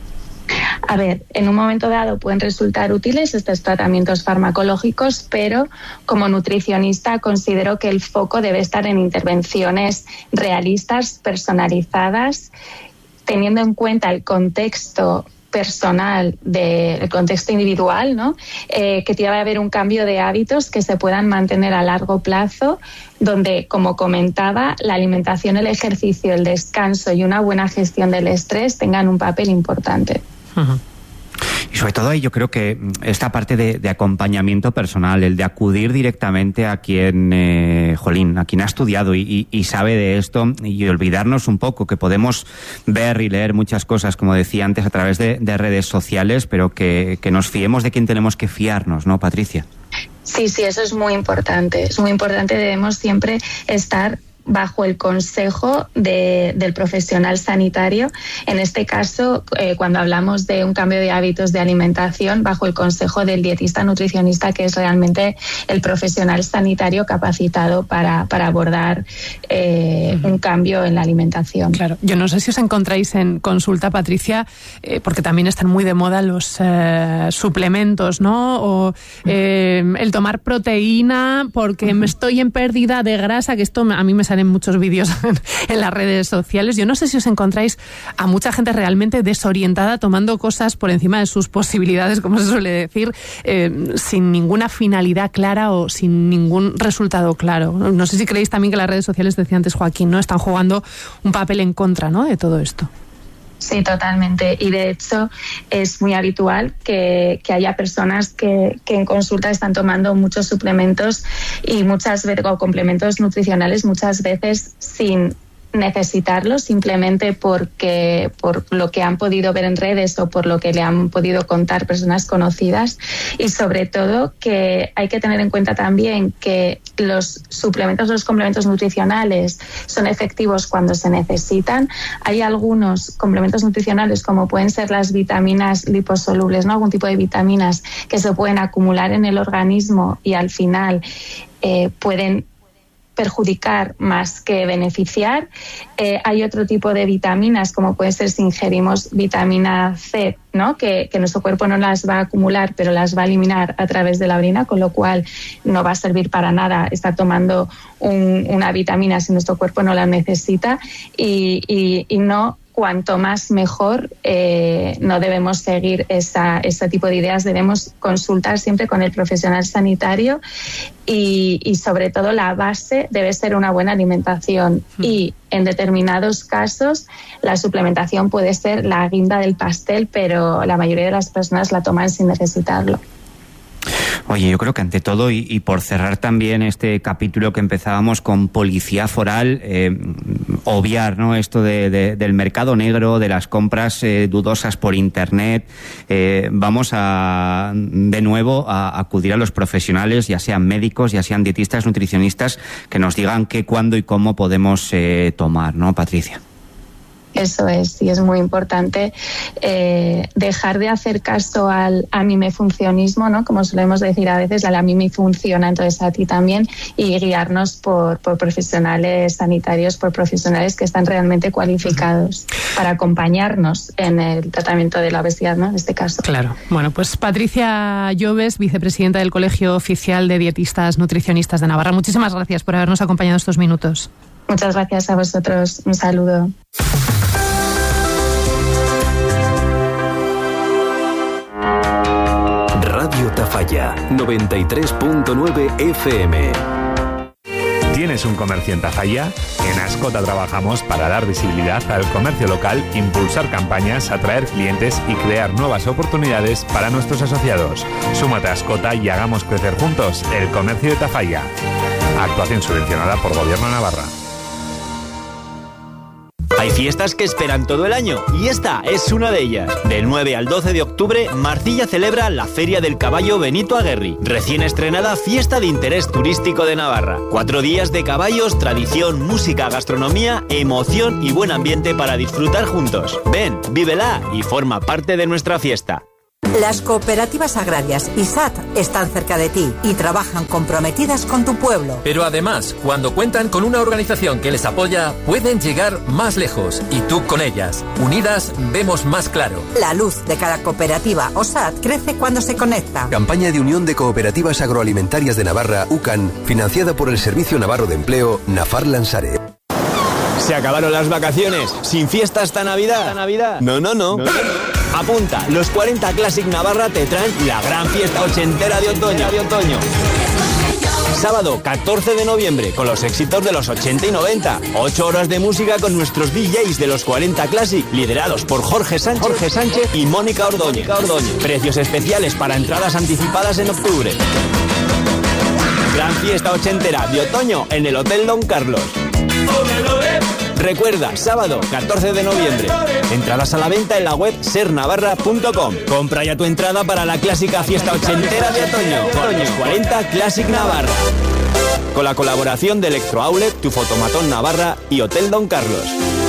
[SPEAKER 4] A ver, en un momento dado pueden resultar útiles estos tratamientos farmacológicos, pero como nutricionista considero que el foco debe estar en intervenciones realistas, personalizadas, teniendo en cuenta el contexto personal, del contexto individual, ¿no? Eh, que tiene que haber un cambio de hábitos que se puedan mantener a largo plazo, donde, como comentaba, la alimentación, el ejercicio, el descanso y una buena gestión del estrés tengan un papel importante.
[SPEAKER 16] Uh-huh. Y sobre todo ahí yo creo que esta parte de, de acompañamiento personal, el de acudir directamente a quien, eh, jolín, a quien ha estudiado y, y, y sabe de esto, y olvidarnos un poco que podemos ver y leer muchas cosas, como decía antes, a través de, de redes sociales, pero que, que nos fiemos de quien tenemos que fiarnos, ¿no, Patricia?
[SPEAKER 4] Sí, sí, eso es muy importante. Es muy importante, debemos siempre estar bajo el consejo de, del profesional sanitario. En este caso, eh, cuando hablamos de un cambio de hábitos de alimentación, bajo el consejo del dietista nutricionista, que es realmente el profesional sanitario capacitado para, para abordar eh, uh-huh. un cambio en la alimentación.
[SPEAKER 15] Claro. Yo no sé si os encontráis en consulta, Patricia, eh, porque también están muy de moda los eh, suplementos, ¿no? O eh, el tomar proteína porque uh-huh. me estoy en pérdida de grasa, que esto a mí me sale en muchos vídeos en las redes sociales. Yo no sé si os encontráis a mucha gente realmente desorientada, tomando cosas por encima de sus posibilidades, como se suele decir, eh, sin ninguna finalidad clara o sin ningún resultado claro. No sé si creéis también que las redes sociales, decía antes Joaquín, ¿no? Están jugando un papel en contra, ¿no?, de todo esto.
[SPEAKER 4] Sí, totalmente. Y de hecho es muy habitual que, que haya personas que, que en consulta están tomando muchos suplementos y muchas veces, o complementos nutricionales, muchas veces sin necesitarlo, simplemente porque por lo que han podido ver en redes o por lo que le han podido contar personas conocidas. Y sobre todo que hay que tener en cuenta también que los suplementos, los complementos nutricionales son efectivos cuando se necesitan. Hay algunos complementos nutricionales, como pueden ser las vitaminas liposolubles, ¿no?, algún tipo de vitaminas que se pueden acumular en el organismo y al final eh, pueden perjudicar más que beneficiar. Eh, hay otro tipo de vitaminas, como puede ser si ingerimos vitamina C, ¿no?, que, que nuestro cuerpo no las va a acumular, pero las va a eliminar a través de la orina, con lo cual no va a servir para nada estar tomando un, una vitamina si nuestro cuerpo no la necesita, y, y, y no cuanto más mejor. Eh, no debemos seguir esa, ese tipo de ideas, debemos consultar siempre con el profesional sanitario y, y sobre todo la base debe ser una buena alimentación. Mm. Y en determinados casos la suplementación puede ser la guinda del pastel, pero la mayoría de las personas la toman sin necesitarlo.
[SPEAKER 16] Oye, yo creo que ante todo, y, y por cerrar también este capítulo que empezábamos con policía foral, eh, obviar, ¿no?, esto de, de, del mercado negro, de las compras eh, dudosas por internet. Eh, vamos a, de nuevo, a acudir a los profesionales, ya sean médicos, ya sean dietistas, nutricionistas, que nos digan qué, cuándo y cómo podemos eh, tomar, ¿no, Patricia?
[SPEAKER 4] Eso es, y es muy importante eh, dejar de hacer caso al a mí me funcionismo, ¿no?, como solemos decir a veces, al a mí me funciona, entonces a ti también, y guiarnos por, por profesionales sanitarios, por profesionales que están realmente cualificados para acompañarnos en el tratamiento de la obesidad, ¿no?, en este caso.
[SPEAKER 15] Claro. Bueno, pues Patricia Lloves, vicepresidenta del Colegio Oficial de Dietistas Nutricionistas de Navarra, muchísimas gracias por habernos acompañado estos minutos.
[SPEAKER 4] Muchas gracias a vosotros. Un saludo.
[SPEAKER 5] Tafalla, noventa y tres punto nueve F M.
[SPEAKER 6] ¿Tienes un comercio en Tafalla? En Ascota trabajamos para dar visibilidad al comercio local, impulsar campañas, atraer clientes y crear nuevas oportunidades para nuestros asociados. Súmate a Ascota y hagamos crecer juntos el comercio de Tafalla. Actuación subvencionada por Gobierno de Navarra.
[SPEAKER 7] Hay fiestas que esperan todo el año y esta es una de ellas. Del nueve al doce de octubre, Marcilla celebra la Feria del Caballo Benito Aguerri, recién estrenada fiesta de interés turístico de Navarra. Cuatro días de caballos, tradición, música, gastronomía, emoción y buen ambiente para disfrutar juntos. Ven, vívela y forma parte de nuestra fiesta.
[SPEAKER 8] Las cooperativas agrarias I S A T están cerca de ti y trabajan comprometidas con tu pueblo.
[SPEAKER 25] Pero además, cuando cuentan con una organización que les apoya, pueden llegar más lejos y tú con ellas. Unidas vemos más claro.
[SPEAKER 8] La luz de cada cooperativa o S A T crece cuando se conecta.
[SPEAKER 5] Campaña de Unión de Cooperativas Agroalimentarias de Navarra, U C A N, financiada por el Servicio Navarro de Empleo, Nafar Lansare.
[SPEAKER 7] ¿Se acabaron las vacaciones? ¿Sin fiesta hasta Navidad? ¿Hasta Navidad? No, no, no. no, no, no. Apunta, los cuarenta Classic Navarra te traen la gran fiesta ochentera de otoño. De otoño. Sábado catorce de noviembre, con los éxitos de los ochenta y noventa. Ocho horas de música con nuestros D Js de los cuarenta Classic, liderados por Jorge Sánchez, Jorge Sánchez y Mónica Ordóñez. Ordóñez. Precios especiales para entradas anticipadas en octubre. Gran fiesta ochentera de otoño en el Hotel Don Carlos. Recuerda, sábado catorce de noviembre. Entradas a la venta en la web ser navarra punto com. Compra ya tu entrada para la clásica fiesta ochentera de otoño. Con los cuarenta Classic Navarra. Con la colaboración de Electro Outlet, Tu Fotomatón Navarra y Hotel Don Carlos.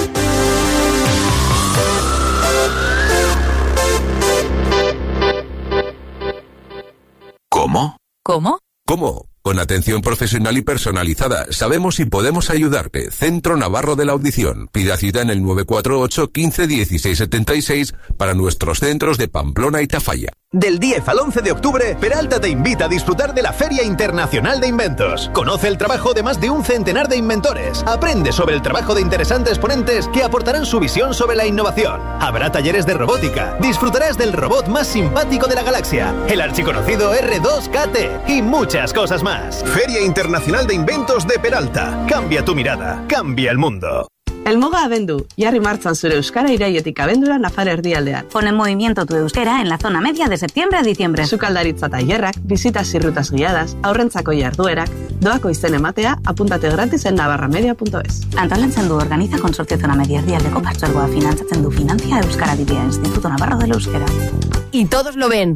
[SPEAKER 14] ¿Cómo?
[SPEAKER 2] ¿Cómo?
[SPEAKER 14] ¿Cómo? Con atención profesional y personalizada, sabemos si podemos ayudarte. Centro Navarro de la Audición. Pida cita en el nueve cuatro ocho, quince, dieciséis setenta y seis para nuestros centros de Pamplona y Tafalla.
[SPEAKER 23] Del diez al once de octubre, Peralta te invita a disfrutar de la Feria Internacional de Inventos. Conoce el trabajo de más de un centenar de inventores. Aprende sobre el trabajo de interesantes ponentes que aportarán su visión sobre la innovación. Habrá talleres de robótica. Disfrutarás del robot más simpático de la galaxia, el archiconocido R dos K T, y muchas cosas más. Feria Internacional de Inventos de Peralta. Cambia tu mirada. Cambia el mundo.
[SPEAKER 26] Elmuga abendu, jarri martzan zure euskara iraietik abendura Nafar erdialdean.
[SPEAKER 27] Pon en movimiento tu euskera en la zona media de septiembre a diciembre.
[SPEAKER 26] Sukaldaritza tailerrak, visitas y rutas guiadas, aurrentzako jarduerak, doako izen ematea, apúntate gratis en navarramedia punto es.
[SPEAKER 27] Antolatzen du organiza Consorcio Zona Media erdialdeko partzuergoa finantzatzen du Financia Euskara Dibia Instituto Navarro del Euskera.
[SPEAKER 2] Y todos lo ven.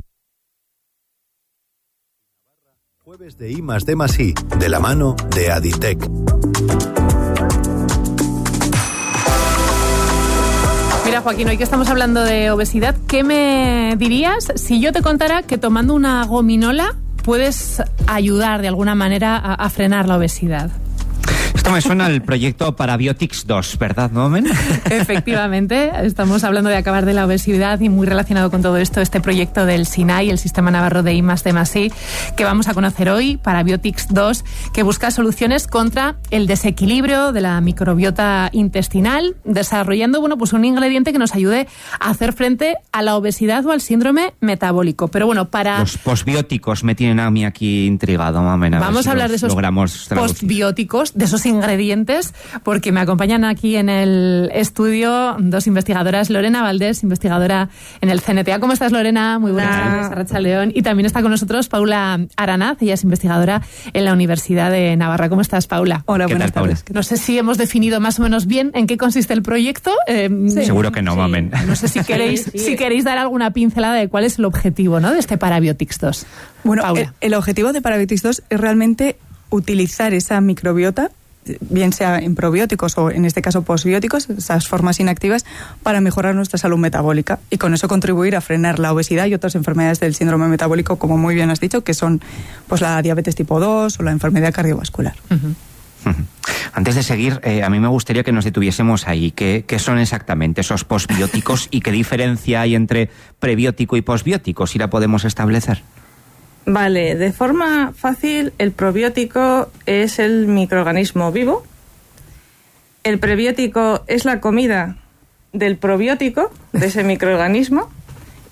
[SPEAKER 23] Jueves de I más D más I, de la mano de Aditec.
[SPEAKER 15] Mira, Joaquín, hoy que estamos hablando de obesidad, ¿qué me dirías si yo te contara que tomando una gominola puedes ayudar de alguna manera a, a frenar la obesidad?
[SPEAKER 16] Esto me suena al proyecto Parabiotics dos, ¿verdad, Nomen?
[SPEAKER 15] Efectivamente, estamos hablando de acabar de la obesidad y muy relacionado con todo esto, este proyecto del SINAI, el Sistema Navarro de I más D más I, que vamos a conocer hoy, Parabiotics dos, que busca soluciones contra el desequilibrio de la microbiota intestinal, desarrollando, bueno, pues un ingrediente que nos ayude a hacer frente a la obesidad o al síndrome metabólico. Pero bueno, para...
[SPEAKER 16] Los posbióticos me tienen a mí aquí intrigado, Mamen. A
[SPEAKER 15] vamos
[SPEAKER 16] ver si
[SPEAKER 15] a hablar de esos postbióticos, de esos ingredientes, porque me acompañan aquí en el estudio dos investigadoras, Lorena Valdés, investigadora en el C N T A. ¿Cómo estás, Lorena? Muy buenas tardes, Arratsaldeon. Y también está con nosotros Paula Aranaz, ella es investigadora en la Universidad de Navarra. ¿Cómo estás, Paula?
[SPEAKER 28] Hola, buenas
[SPEAKER 16] tal,
[SPEAKER 28] tardes.
[SPEAKER 15] No sé si hemos definido más o menos bien en qué consiste el proyecto. Eh,
[SPEAKER 16] sí. Seguro que no, sí. Mamen.
[SPEAKER 15] No sé si queréis, sí, sí. si queréis dar alguna pincelada de cuál es el objetivo, ¿no?, de este Parabiotics dos.
[SPEAKER 28] Bueno, el, el objetivo de Parabiotics dos es realmente utilizar esa microbiota, bien sea en probióticos o en este caso posbióticos, esas formas inactivas, para mejorar nuestra salud metabólica y con eso contribuir a frenar la obesidad y otras enfermedades del síndrome metabólico, como muy bien has dicho, que son pues la diabetes tipo dos o la enfermedad cardiovascular.
[SPEAKER 16] Uh-huh. Antes de seguir, eh, a mí me gustaría que nos detuviésemos ahí. ¿Qué, qué son exactamente esos posbióticos y qué diferencia hay entre prebiótico y posbiótico, si la podemos establecer?
[SPEAKER 28] Vale, de forma fácil, el probiótico es el microorganismo vivo, el prebiótico es la comida del probiótico, de ese microorganismo,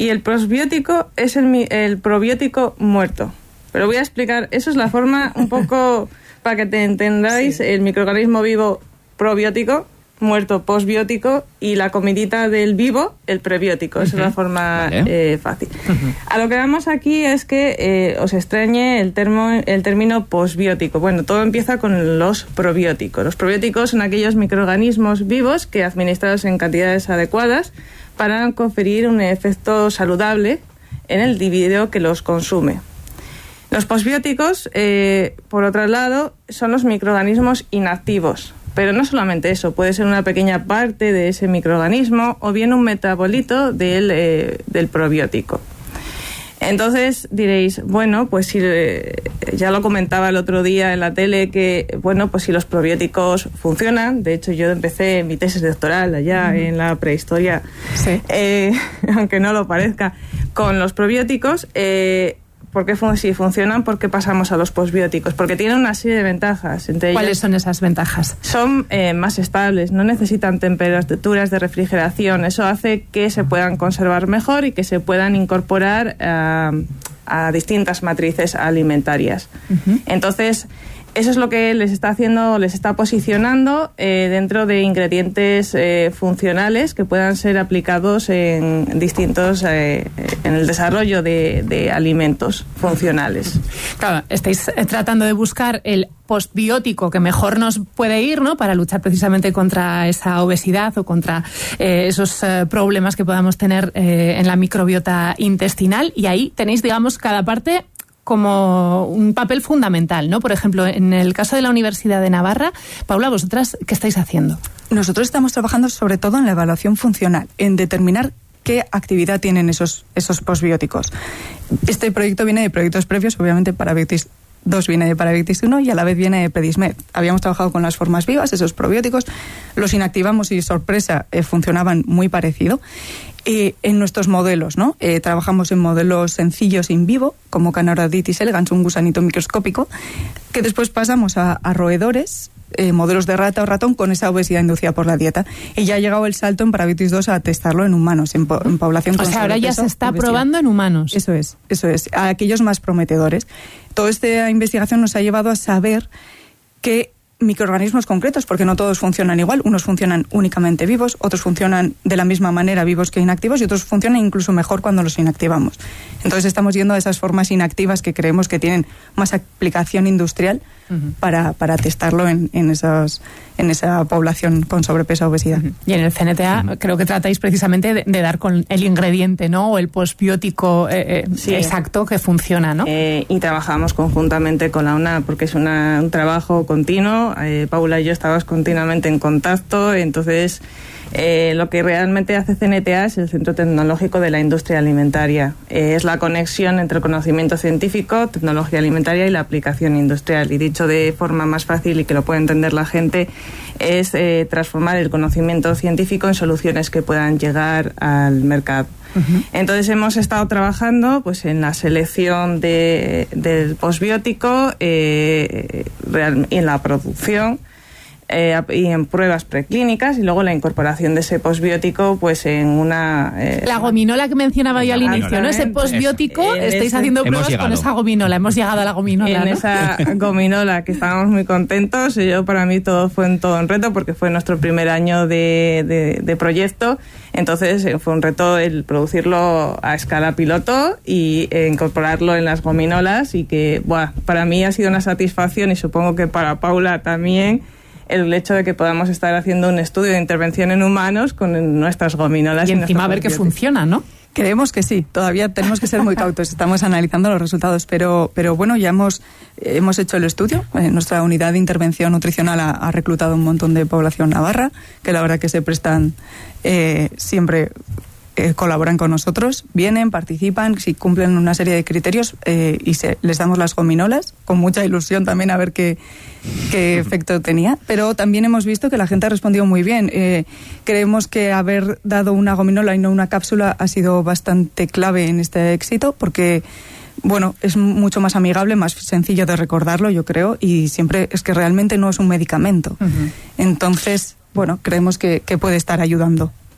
[SPEAKER 26] Y el posbiótico es el, el probiótico muerto. Pero voy a explicar, eso es la forma un poco para que te entendáis, sí. El microorganismo vivo probiótico, muerto posbiótico, y la comidita del vivo, el prebiótico. Uh-huh. Esa es la forma vale. eh, fácil. Uh-huh. A lo que vamos aquí es que eh, os extrañe el, termo, el término posbiótico. Bueno, todo empieza con los probióticos. Los probióticos son aquellos microorganismos vivos que, administrados en cantidades adecuadas, para conferir un efecto saludable en el individuo que los consume. Los posbióticos, eh, por otro lado, son los microorganismos inactivos. Pero no solamente eso, puede ser una pequeña parte de ese microorganismo o bien un metabolito del, eh, del probiótico. Entonces diréis, bueno, pues si eh, ya lo comentaba el otro día en la tele que, bueno, pues si los probióticos funcionan, de hecho yo empecé mi tesis doctoral allá uh-huh. en la prehistoria, sí. eh, aunque no lo parezca, con los probióticos, eh, ¿por qué fun- si funcionan? ¿Por qué pasamos a los posbióticos? Porque tienen una serie de ventajas. Entre
[SPEAKER 15] ¿Cuáles
[SPEAKER 26] ellas,
[SPEAKER 15] son esas ventajas?
[SPEAKER 26] Son eh, más estables, no necesitan temperaturas de refrigeración. Eso hace que se puedan conservar mejor y que se puedan incorporar a, a distintas matrices alimentarias. Uh-huh. Entonces, eso es lo que les está haciendo, les está posicionando eh, dentro de ingredientes eh, funcionales que puedan ser aplicados en distintos, eh, en el desarrollo de, de alimentos funcionales.
[SPEAKER 15] Claro, estáis tratando de buscar el postbiótico que mejor nos puede ir, ¿no? Para luchar precisamente contra esa obesidad o contra eh, esos eh, problemas que podamos tener eh, en la microbiota intestinal. Y ahí tenéis, digamos, cada parte como un papel fundamental, ¿no? Por ejemplo, en el caso de la Universidad de Navarra, Paula, ¿vosotras qué estáis haciendo?
[SPEAKER 28] Nosotros estamos trabajando sobre todo en la evaluación funcional, en determinar qué actividad tienen esos, esos posbióticos. Este proyecto viene de proyectos previos, obviamente Parabiotis dos viene de Parabiotis uno y a la vez viene de Predismed. Habíamos trabajado con las formas vivas, esos probióticos, los inactivamos y, sorpresa, eh, funcionaban muy parecido. Eh, en nuestros modelos, ¿no? Eh, trabajamos en modelos sencillos in vivo, como Canaroditis elegans, un gusanito microscópico, que después pasamos a, a roedores, eh, modelos de rata o ratón con esa obesidad inducida por la dieta. Y ya ha llegado el salto en Parabiotis dos a testarlo en humanos, en, po- en población con
[SPEAKER 15] sobrepeso. O sea, ahora ya se está
[SPEAKER 28] obesidad.
[SPEAKER 15] Probando en humanos.
[SPEAKER 28] Eso es, eso es, a aquellos más prometedores. Toda esta investigación nos ha llevado a saber que microorganismos concretos, porque no todos funcionan igual, unos funcionan únicamente vivos, otros funcionan de la misma manera vivos que inactivos y otros funcionan incluso mejor cuando los inactivamos. Entonces estamos yendo a esas formas inactivas que creemos que tienen más aplicación industrial uh-huh. para, para testarlo en, en, esos, en esa población con sobrepeso o obesidad. Uh-huh.
[SPEAKER 15] Y en el C N T A uh-huh. creo que tratáis precisamente de, de dar con el ingrediente, ¿no? O el posbiótico eh, eh, sí. exacto que funciona, ¿no?
[SPEAKER 26] Eh, y trabajamos conjuntamente con la UNA porque es una, un trabajo continuo. Eh, Paula y yo estábamos continuamente en contacto, entonces eh, lo que realmente hace C N T A es el Centro Tecnológico de la Industria Alimentaria. Eh, es la conexión entre el conocimiento científico, tecnología alimentaria y la aplicación industrial. Y dicho de forma más fácil y que lo pueda entender la gente, es eh, transformar el conocimiento científico en soluciones que puedan llegar al mercado. Uh-huh. Entonces hemos estado trabajando pues en la selección de, del posbiótico eh, real, y en la producción eh, y en pruebas preclínicas y luego la incorporación de ese posbiótico pues en una... Eh,
[SPEAKER 15] la gominola que mencionaba yo al inicio, ¿no? Ese posbiótico, es, estáis ese, haciendo pruebas con esa gominola, hemos llegado a la gominola,
[SPEAKER 26] En
[SPEAKER 15] ¿no?
[SPEAKER 26] esa gominola que estábamos muy contentos y yo para mí todo fue un, todo un reto porque fue nuestro primer año de, de, de proyecto. Entonces fue un reto el producirlo a escala piloto y eh, incorporarlo en las gominolas y que, buah, para mí ha sido una satisfacción y supongo que para Paula también el hecho de que podamos estar haciendo un estudio de intervención en humanos con nuestras gominolas.
[SPEAKER 15] Y encima a ver que funciona, ¿no?
[SPEAKER 28] Creemos que sí, todavía tenemos que ser muy cautos, estamos analizando los resultados, pero, pero bueno, ya hemos, hemos hecho el estudio. Eh, nuestra unidad de intervención nutricional ha, ha reclutado un montón de población navarra, que la verdad que se prestan eh, siempre... Eh, colaboran con nosotros, vienen, participan, si cumplen una serie de criterios eh, y se, les damos las gominolas, con mucha ilusión también a ver qué, qué efecto tenía, pero también hemos visto que la gente ha respondido muy bien. Eh, creemos que haber dado una gominola y no una cápsula ha sido bastante clave en este éxito, porque bueno, es mucho más amigable, más sencillo de recordarlo, yo creo, y siempre es que realmente no es un medicamento. Uh-huh. Entonces, bueno, creemos que, que puede estar ayudando.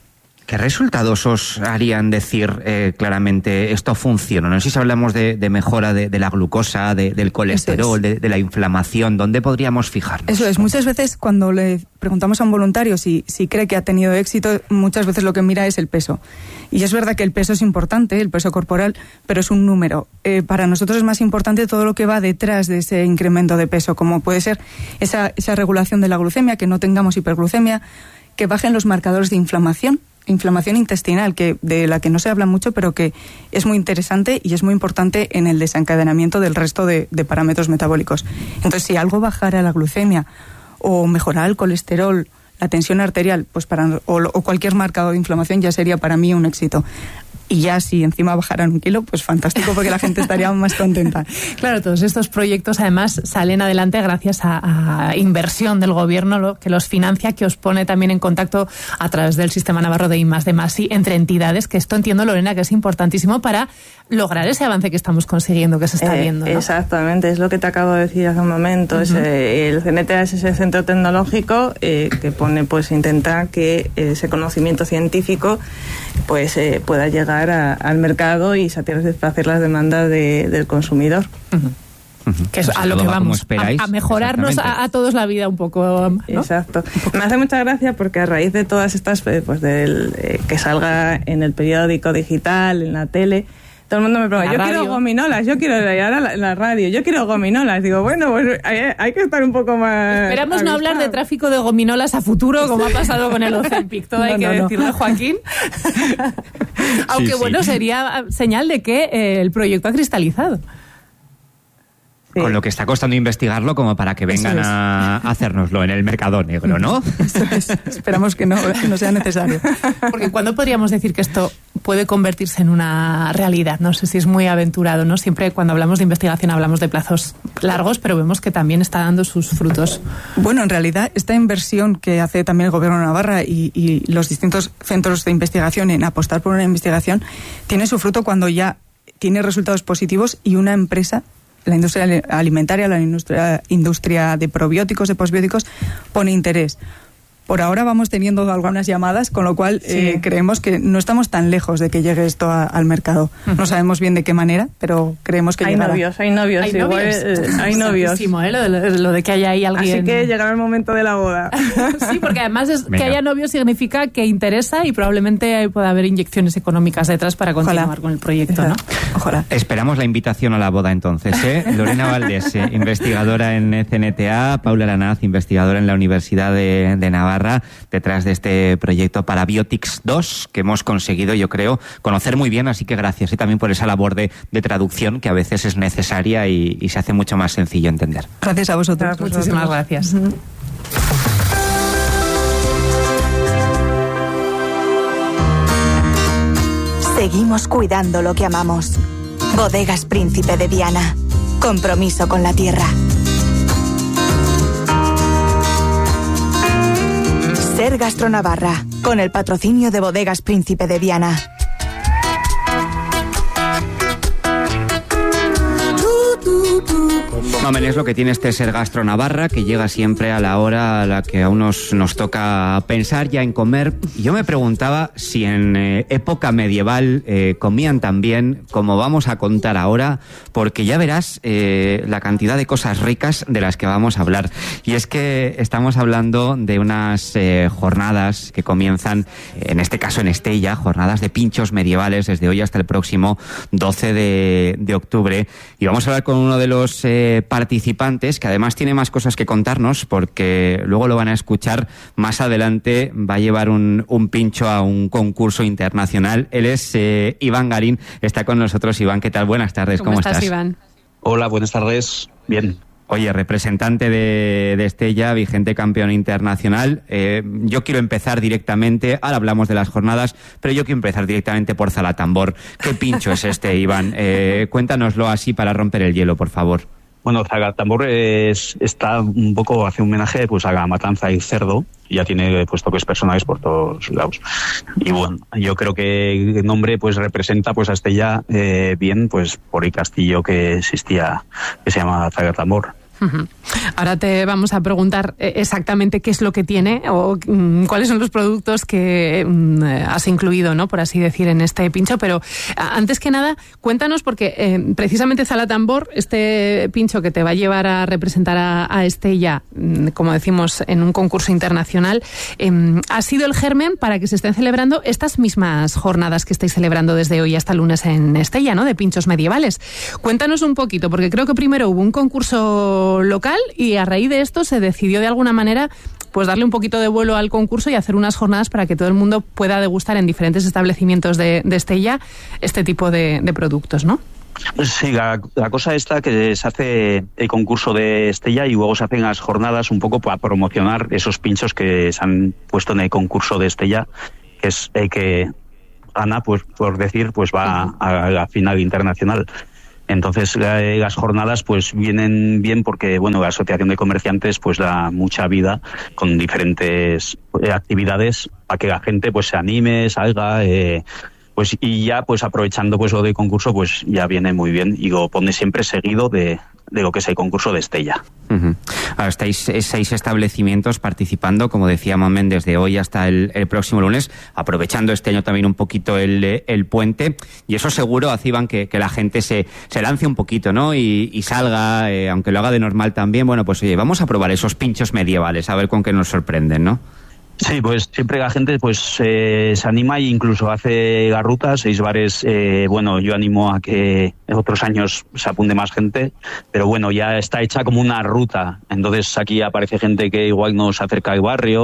[SPEAKER 16] ¿Qué resultados os harían decir eh, claramente esto funciona? No sé si hablamos de, de mejora de, de la glucosa, de, del colesterol, de, de la inflamación. ¿Dónde podríamos fijarnos?
[SPEAKER 28] Eso es. Muchas veces cuando le preguntamos a un voluntario si, si cree que ha tenido éxito, muchas veces lo que mira es el peso. Y es verdad que el peso es importante, el peso corporal, pero es un número. Eh, para nosotros es más importante todo lo que va detrás de ese incremento de peso, como puede ser esa, esa regulación de la glucemia, que no tengamos hiperglucemia, que bajen los marcadores de inflamación, inflamación intestinal, que de la que no se habla mucho, pero que es muy interesante y es muy importante en el desencadenamiento del resto de, de parámetros metabólicos. Entonces, si algo bajara la glucemia o mejorara el colesterol, la tensión arterial, pues para o, o cualquier marcador de inflamación, ya sería para mí un éxito. Y ya si encima bajaran un kilo, pues fantástico, porque la gente estaría más contenta.
[SPEAKER 15] Claro, todos estos proyectos además salen adelante gracias a, a inversión del gobierno, lo, que los financia, que os pone también en contacto a través del Sistema Navarro de I más D más I entre entidades, que esto entiendo, Lorena, que es importantísimo para lograr ese avance que estamos consiguiendo, que se está
[SPEAKER 26] eh,
[SPEAKER 15] viendo, ¿no?
[SPEAKER 26] Exactamente, es lo que te acabo de decir hace un momento. Uh-huh. es, eh, el C N T A es ese centro tecnológico eh, que pone, pues intenta que ese conocimiento científico pues eh, pueda llegar A, al mercado y satisfacer las demandas de, del consumidor.
[SPEAKER 15] Uh-huh. Uh-huh. Que es a lo que vamos, a, a mejorarnos a, a todos la vida un poco, ¿no?
[SPEAKER 26] Exacto. Me hace mucha gracia porque a raíz de todas estas, pues del eh, que salga en el periódico digital, en la tele, todo el mundo me pregunta, yo radio. quiero gominolas, yo quiero ir a la, la radio, yo quiero gominolas. Digo, bueno, pues hay, hay que estar un poco más...
[SPEAKER 15] Esperamos no hablar de tráfico de gominolas a futuro, como ha pasado con el Ozempic, todo no, hay que no, decirlo, no. Joaquín. Aunque sí, bueno, sí. sería señal de que eh, el proyecto ha cristalizado.
[SPEAKER 16] Sí. Con lo que está costando investigarlo como para que vengan es. a hacérnoslo en el mercado negro, ¿no?
[SPEAKER 28] Eso es. Esperamos que no, no sea necesario.
[SPEAKER 15] Porque ¿cuándo podríamos decir que esto puede convertirse en una realidad? No sé si es muy aventurado, ¿no? Siempre cuando hablamos de investigación hablamos de plazos largos, pero vemos que también está dando sus frutos.
[SPEAKER 28] Bueno, en realidad esta inversión que hace también el Gobierno de Navarra y, y los distintos centros de investigación en apostar por una investigación tiene su fruto cuando ya tiene resultados positivos y una empresa, la industria alimentaria, la industria, industria de probióticos, de posbióticos, pone interés. Por ahora vamos teniendo algunas llamadas, con lo cual sí. eh, creemos que no estamos tan lejos de que llegue esto a, al mercado. Uh-huh. No sabemos bien de qué manera, pero creemos que
[SPEAKER 26] hay
[SPEAKER 28] llegará.
[SPEAKER 26] Novios, hay novios, hay igual, novios. Eh, hay novios.
[SPEAKER 15] ¿eh? Lo, de, lo de que haya ahí alguien.
[SPEAKER 26] Así que llegará el momento de la boda.
[SPEAKER 15] Sí, porque además es, que haya novios significa que interesa y probablemente pueda haber inyecciones económicas detrás para continuar Ojalá. con el proyecto, ¿no?
[SPEAKER 28] Ojalá.
[SPEAKER 16] Esperamos la invitación a la boda entonces, ¿eh? Lorena Valdés, eh, investigadora en C N T A, Paula Aranaz, investigadora en la Universidad de, de Navarra, detrás de este proyecto Parabiotics dos, que hemos conseguido, yo creo, conocer muy bien, así que gracias y también por esa labor de, de traducción que a veces es necesaria y, y se hace mucho más sencillo entender.
[SPEAKER 28] Gracias a vosotros.
[SPEAKER 15] Gracias, muchísimas gracias. Uh-huh.
[SPEAKER 22] Seguimos cuidando lo que amamos. Bodegas Príncipe de Viana. Compromiso con la tierra. Ser Gastronavarra, con el patrocinio de Bodegas Príncipe de Viana.
[SPEAKER 16] Mamen, es lo que tiene este Ser Gastronavarra, que llega siempre a la hora a la que a unos nos toca pensar ya en comer. Yo me preguntaba si en eh, época medieval eh, comían tan bien como vamos a contar ahora, porque ya verás eh, la cantidad de cosas ricas de las que vamos a hablar. Y es que estamos hablando de unas eh, jornadas que comienzan, en este caso en Estella, jornadas de pinchos medievales desde hoy hasta el próximo doce de, de octubre. Y vamos a hablar con uno de los eh, participantes, que además tiene más cosas que contarnos, porque luego lo van a escuchar más adelante. Va a llevar un, un pincho a un concurso internacional. Él es eh, Iván Garín, está con nosotros. Iván, ¿qué tal? Buenas tardes, ¿cómo, ¿Cómo estás?
[SPEAKER 15] estás, Iván?
[SPEAKER 3] Hola, buenas tardes. Bien.
[SPEAKER 16] Oye, representante de, de Estella, vigente campeón internacional. Eh, yo quiero empezar directamente, ahora hablamos de las jornadas, pero yo quiero empezar directamente por Zalatambor. ¿Qué pincho es este, Iván? Eh, cuéntanoslo así para romper el hielo, por favor.
[SPEAKER 3] Bueno, Zalatambor es, está un poco, hace un homenaje pues a la matanza y cerdo, y ya tiene pues toques personales por todos lados. Y bueno, yo creo que el nombre pues representa pues a Estella eh, bien, pues por el castillo que existía, que se llama Zalatambor.
[SPEAKER 15] Uh-huh. Ahora te vamos a preguntar exactamente qué es lo que tiene o um, cuáles son los productos que um, has incluido, ¿no?, por así decir, en este pincho, pero antes que nada, cuéntanos, porque eh, precisamente Zala Tambor, este pincho que te va a llevar a representar a, a Estella, como decimos, en un concurso internacional, eh, ha sido el germen para que se estén celebrando estas mismas jornadas que estáis celebrando desde hoy hasta lunes en Estella, ¿no?, de pinchos medievales. Cuéntanos un poquito, porque creo que primero hubo un concurso local y a raíz de esto se decidió de alguna manera pues darle un poquito de vuelo al concurso y hacer unas jornadas para que todo el mundo pueda degustar en diferentes establecimientos de, de Estella este tipo de, de productos, ¿no?
[SPEAKER 3] Sí, la, la cosa está que se hace el concurso de Estella y luego se hacen las jornadas un poco para promocionar esos pinchos que se han puesto en el concurso de Estella, que es el que Ana, pues por decir, pues va a la final internacional. Entonces las jornadas pues vienen bien porque bueno, la Asociación de Comerciantes pues da mucha vida con diferentes actividades para que la gente pues se anime, salga, eh, pues y ya pues aprovechando pues lo del concurso pues ya viene muy bien y lo pone siempre seguido de, de lo que es el concurso de Estella.
[SPEAKER 16] Uh-huh. Ahora estáis seis establecimientos participando, como decía Mamen, desde hoy hasta el, el próximo lunes, aprovechando este año también un poquito el, el puente, y eso seguro hace, Iván, que, que la gente se, se lance un poquito, ¿no? Y, y salga, eh, aunque lo haga de normal también, bueno, pues oye, vamos a probar esos pinchos medievales, a ver con qué nos sorprenden, ¿no?
[SPEAKER 3] Sí, pues siempre la gente pues eh, se anima e incluso hace la ruta, seis bares, eh, bueno, yo animo a que en otros años se apunte más gente, pero bueno, ya está hecha como una ruta, entonces aquí aparece gente que igual nos acerca al barrio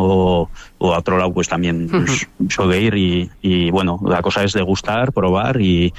[SPEAKER 3] o, o a otro lado pues también pues, suele ir y, y bueno, la cosa es degustar, probar y...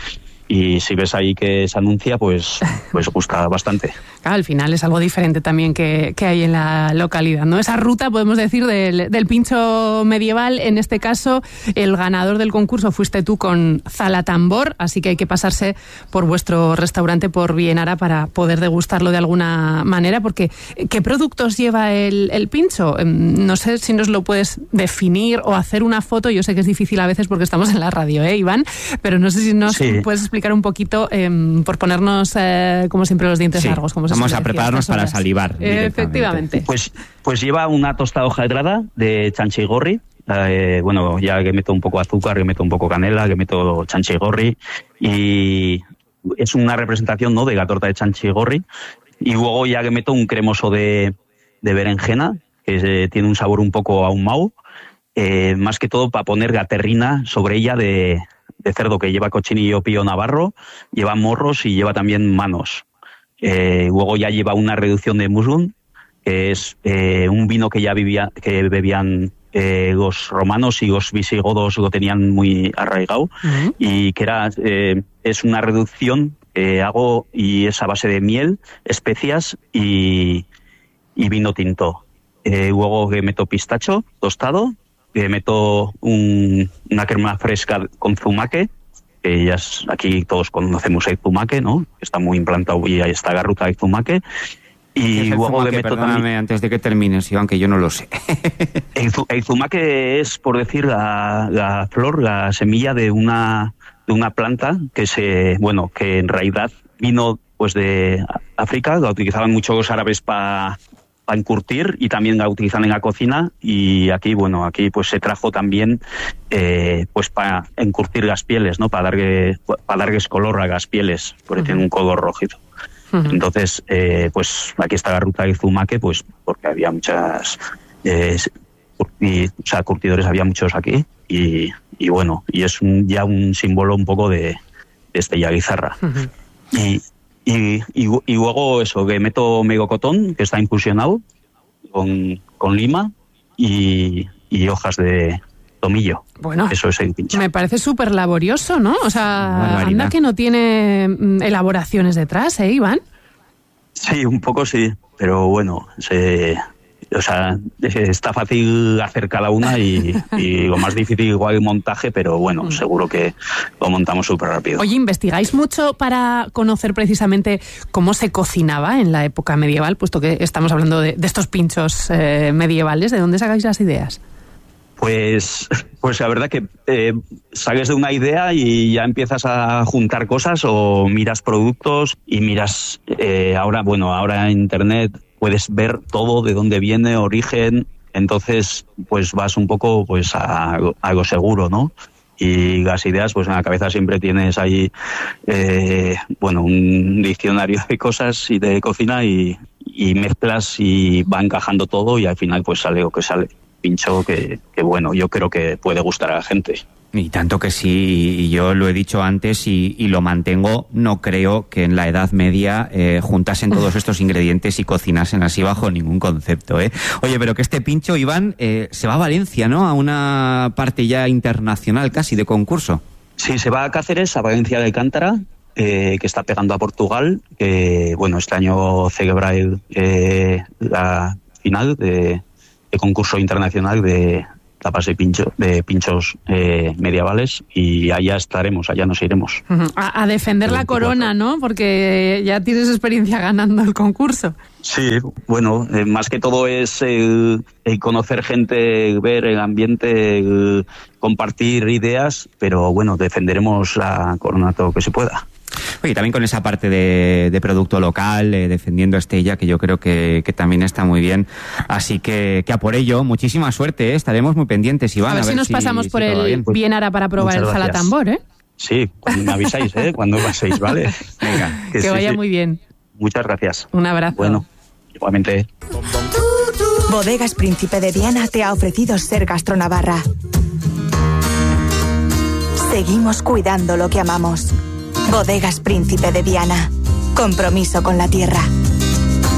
[SPEAKER 3] Y si ves ahí que se anuncia, pues, pues gusta bastante.
[SPEAKER 15] Claro, al final es algo diferente también que, que hay en la localidad, ¿no? Esa ruta, podemos decir, del, del pincho medieval. En este caso, el ganador del concurso fuiste tú con Zala Tambor, así que hay que pasarse por vuestro restaurante por Bienara para poder degustarlo de alguna manera, porque ¿qué productos lleva el, el pincho? No sé si nos lo puedes definir o hacer una foto. Yo sé que es difícil a veces porque estamos en la radio, ¿eh, Iván? Pero no sé si nos sí. puedes explicar un poquito, eh, por ponernos, eh, como siempre, los dientes
[SPEAKER 16] sí.
[SPEAKER 15] largos. Como
[SPEAKER 16] Vamos a prepararnos para salivar.
[SPEAKER 15] Eh, efectivamente.
[SPEAKER 3] Pues, pues lleva una tostada hojaldrada de chanchigorri. Eh, bueno, ya que meto un poco azúcar, que meto un poco canela, que meto chanchigorri. Y es una representación, ¿no?, de la torta de chanchigorri. Y luego ya que meto un cremoso de, de berenjena, que eh, tiene un sabor un poco ahumado. Eh, más que todo para poner la terrina sobre ella de... de cerdo, que lleva cochinillo pío navarro, lleva morros y lleva también manos. Eh, luego ya lleva una reducción de muslun, que es eh, un vino que ya vivía, que bebían eh, los romanos y los visigodos, lo tenían muy arraigado, uh-huh. y que era eh, es una reducción que hago y es a base de miel, especias y, y vino tinto. Eh, luego que meto pistacho tostado, que meto un, una crema fresca con zumaque, que ya es, aquí todos conocemos el zumaque, ¿no? Está muy implantado y ahí está la ruta del zumaque. Y luego
[SPEAKER 16] zumaque,
[SPEAKER 3] le meto
[SPEAKER 16] perdóname,
[SPEAKER 3] también...
[SPEAKER 16] antes de que termines, Iván, que yo no lo sé.
[SPEAKER 3] el, el zumaque es, por decir, la, la flor, la semilla de una, de una planta que se, bueno, que en realidad vino pues de África, la utilizaban mucho los árabes para... a encurtir y también la utilizan en la cocina y aquí, bueno, aquí pues se trajo también eh, pues para encurtir las pieles, ¿no? Para darle, para darles color a las pieles, porque uh-huh. tienen un color rojizo. Uh-huh. Entonces, eh, pues aquí está la ruta del zumaque, pues porque había muchas, eh, y, o sea, curtidores había muchos aquí y, y bueno, y es un, ya un símbolo un poco de, de Estella Guizarra. Uh-huh. Y Y, y, y luego eso, que meto megocotón, que está infusionado con, con lima y, y hojas de tomillo.
[SPEAKER 15] Bueno,
[SPEAKER 3] eso es el pincho.
[SPEAKER 15] Me parece súper laborioso, ¿no? O sea, anda que no tiene elaboraciones detrás, ¿eh, Iván?
[SPEAKER 3] Sí, un poco sí, pero bueno, se... O sea, está fácil hacer cada una y, y lo más difícil igual el montaje, pero bueno, mm. seguro que lo montamos súper rápido.
[SPEAKER 15] Oye, ¿investigáis mucho para conocer precisamente cómo se cocinaba en la época medieval? Puesto que estamos hablando de, de estos pinchos eh, medievales, ¿de dónde sacáis las ideas?
[SPEAKER 3] Pues, pues la verdad que eh, sales de una idea y ya empiezas a juntar cosas o miras productos y miras, eh, ahora, bueno, ahora en internet puedes ver todo de dónde viene, origen, entonces pues vas un poco pues a, a lo seguro, ¿no? Y las ideas, pues en la cabeza siempre tienes ahí, eh, bueno, un diccionario de cosas y de cocina y, y mezclas y va encajando todo y al final pues sale lo que sale. Pincho que, que, bueno, yo creo que puede gustar a la gente.
[SPEAKER 16] Y tanto que sí, y yo lo he dicho antes y, y lo mantengo, no creo que en la Edad Media eh, juntasen todos estos ingredientes y cocinasen así bajo ningún concepto, ¿eh? Oye, pero que este pincho, Iván, eh, se va a Valencia, ¿no? A una parte ya internacional casi de concurso.
[SPEAKER 3] Sí, se va a Cáceres, a Valencia de Alcántara, eh, que está pegando a Portugal, que, bueno, este año celebra el, eh, la final de... de concurso internacional de tapas de, pincho, de pinchos eh, medievales y allá estaremos, allá nos iremos.
[SPEAKER 15] A, a defender la corona, ¿no? Porque ya tienes experiencia ganando el concurso.
[SPEAKER 3] Sí, bueno, eh, más que todo es el, el conocer gente, el ver el ambiente, el compartir ideas, pero bueno, defenderemos la corona todo lo que se pueda.
[SPEAKER 16] Oye, también con esa parte de, de producto local, eh, defendiendo Estella, que yo creo que, que también está muy bien. Así que, que a por ello, muchísima suerte, ¿eh? Estaremos muy pendientes, Iván.
[SPEAKER 15] A ver, a ver si nos si, pasamos por si el bien. Bienara para probar el jalatambor, ¿eh?
[SPEAKER 3] Sí, cuando me avisáis, ¿eh? Cuando paséis, ¿vale? Venga.
[SPEAKER 15] Que, que sí, vaya sí. muy bien.
[SPEAKER 3] Muchas gracias.
[SPEAKER 15] Un abrazo.
[SPEAKER 3] Bueno, igualmente.
[SPEAKER 9] Bodegas Príncipe de Viana te ha ofrecido Ser Gastronavarra. Seguimos cuidando lo que amamos. Bodegas Príncipe de Viana. Compromiso con la tierra.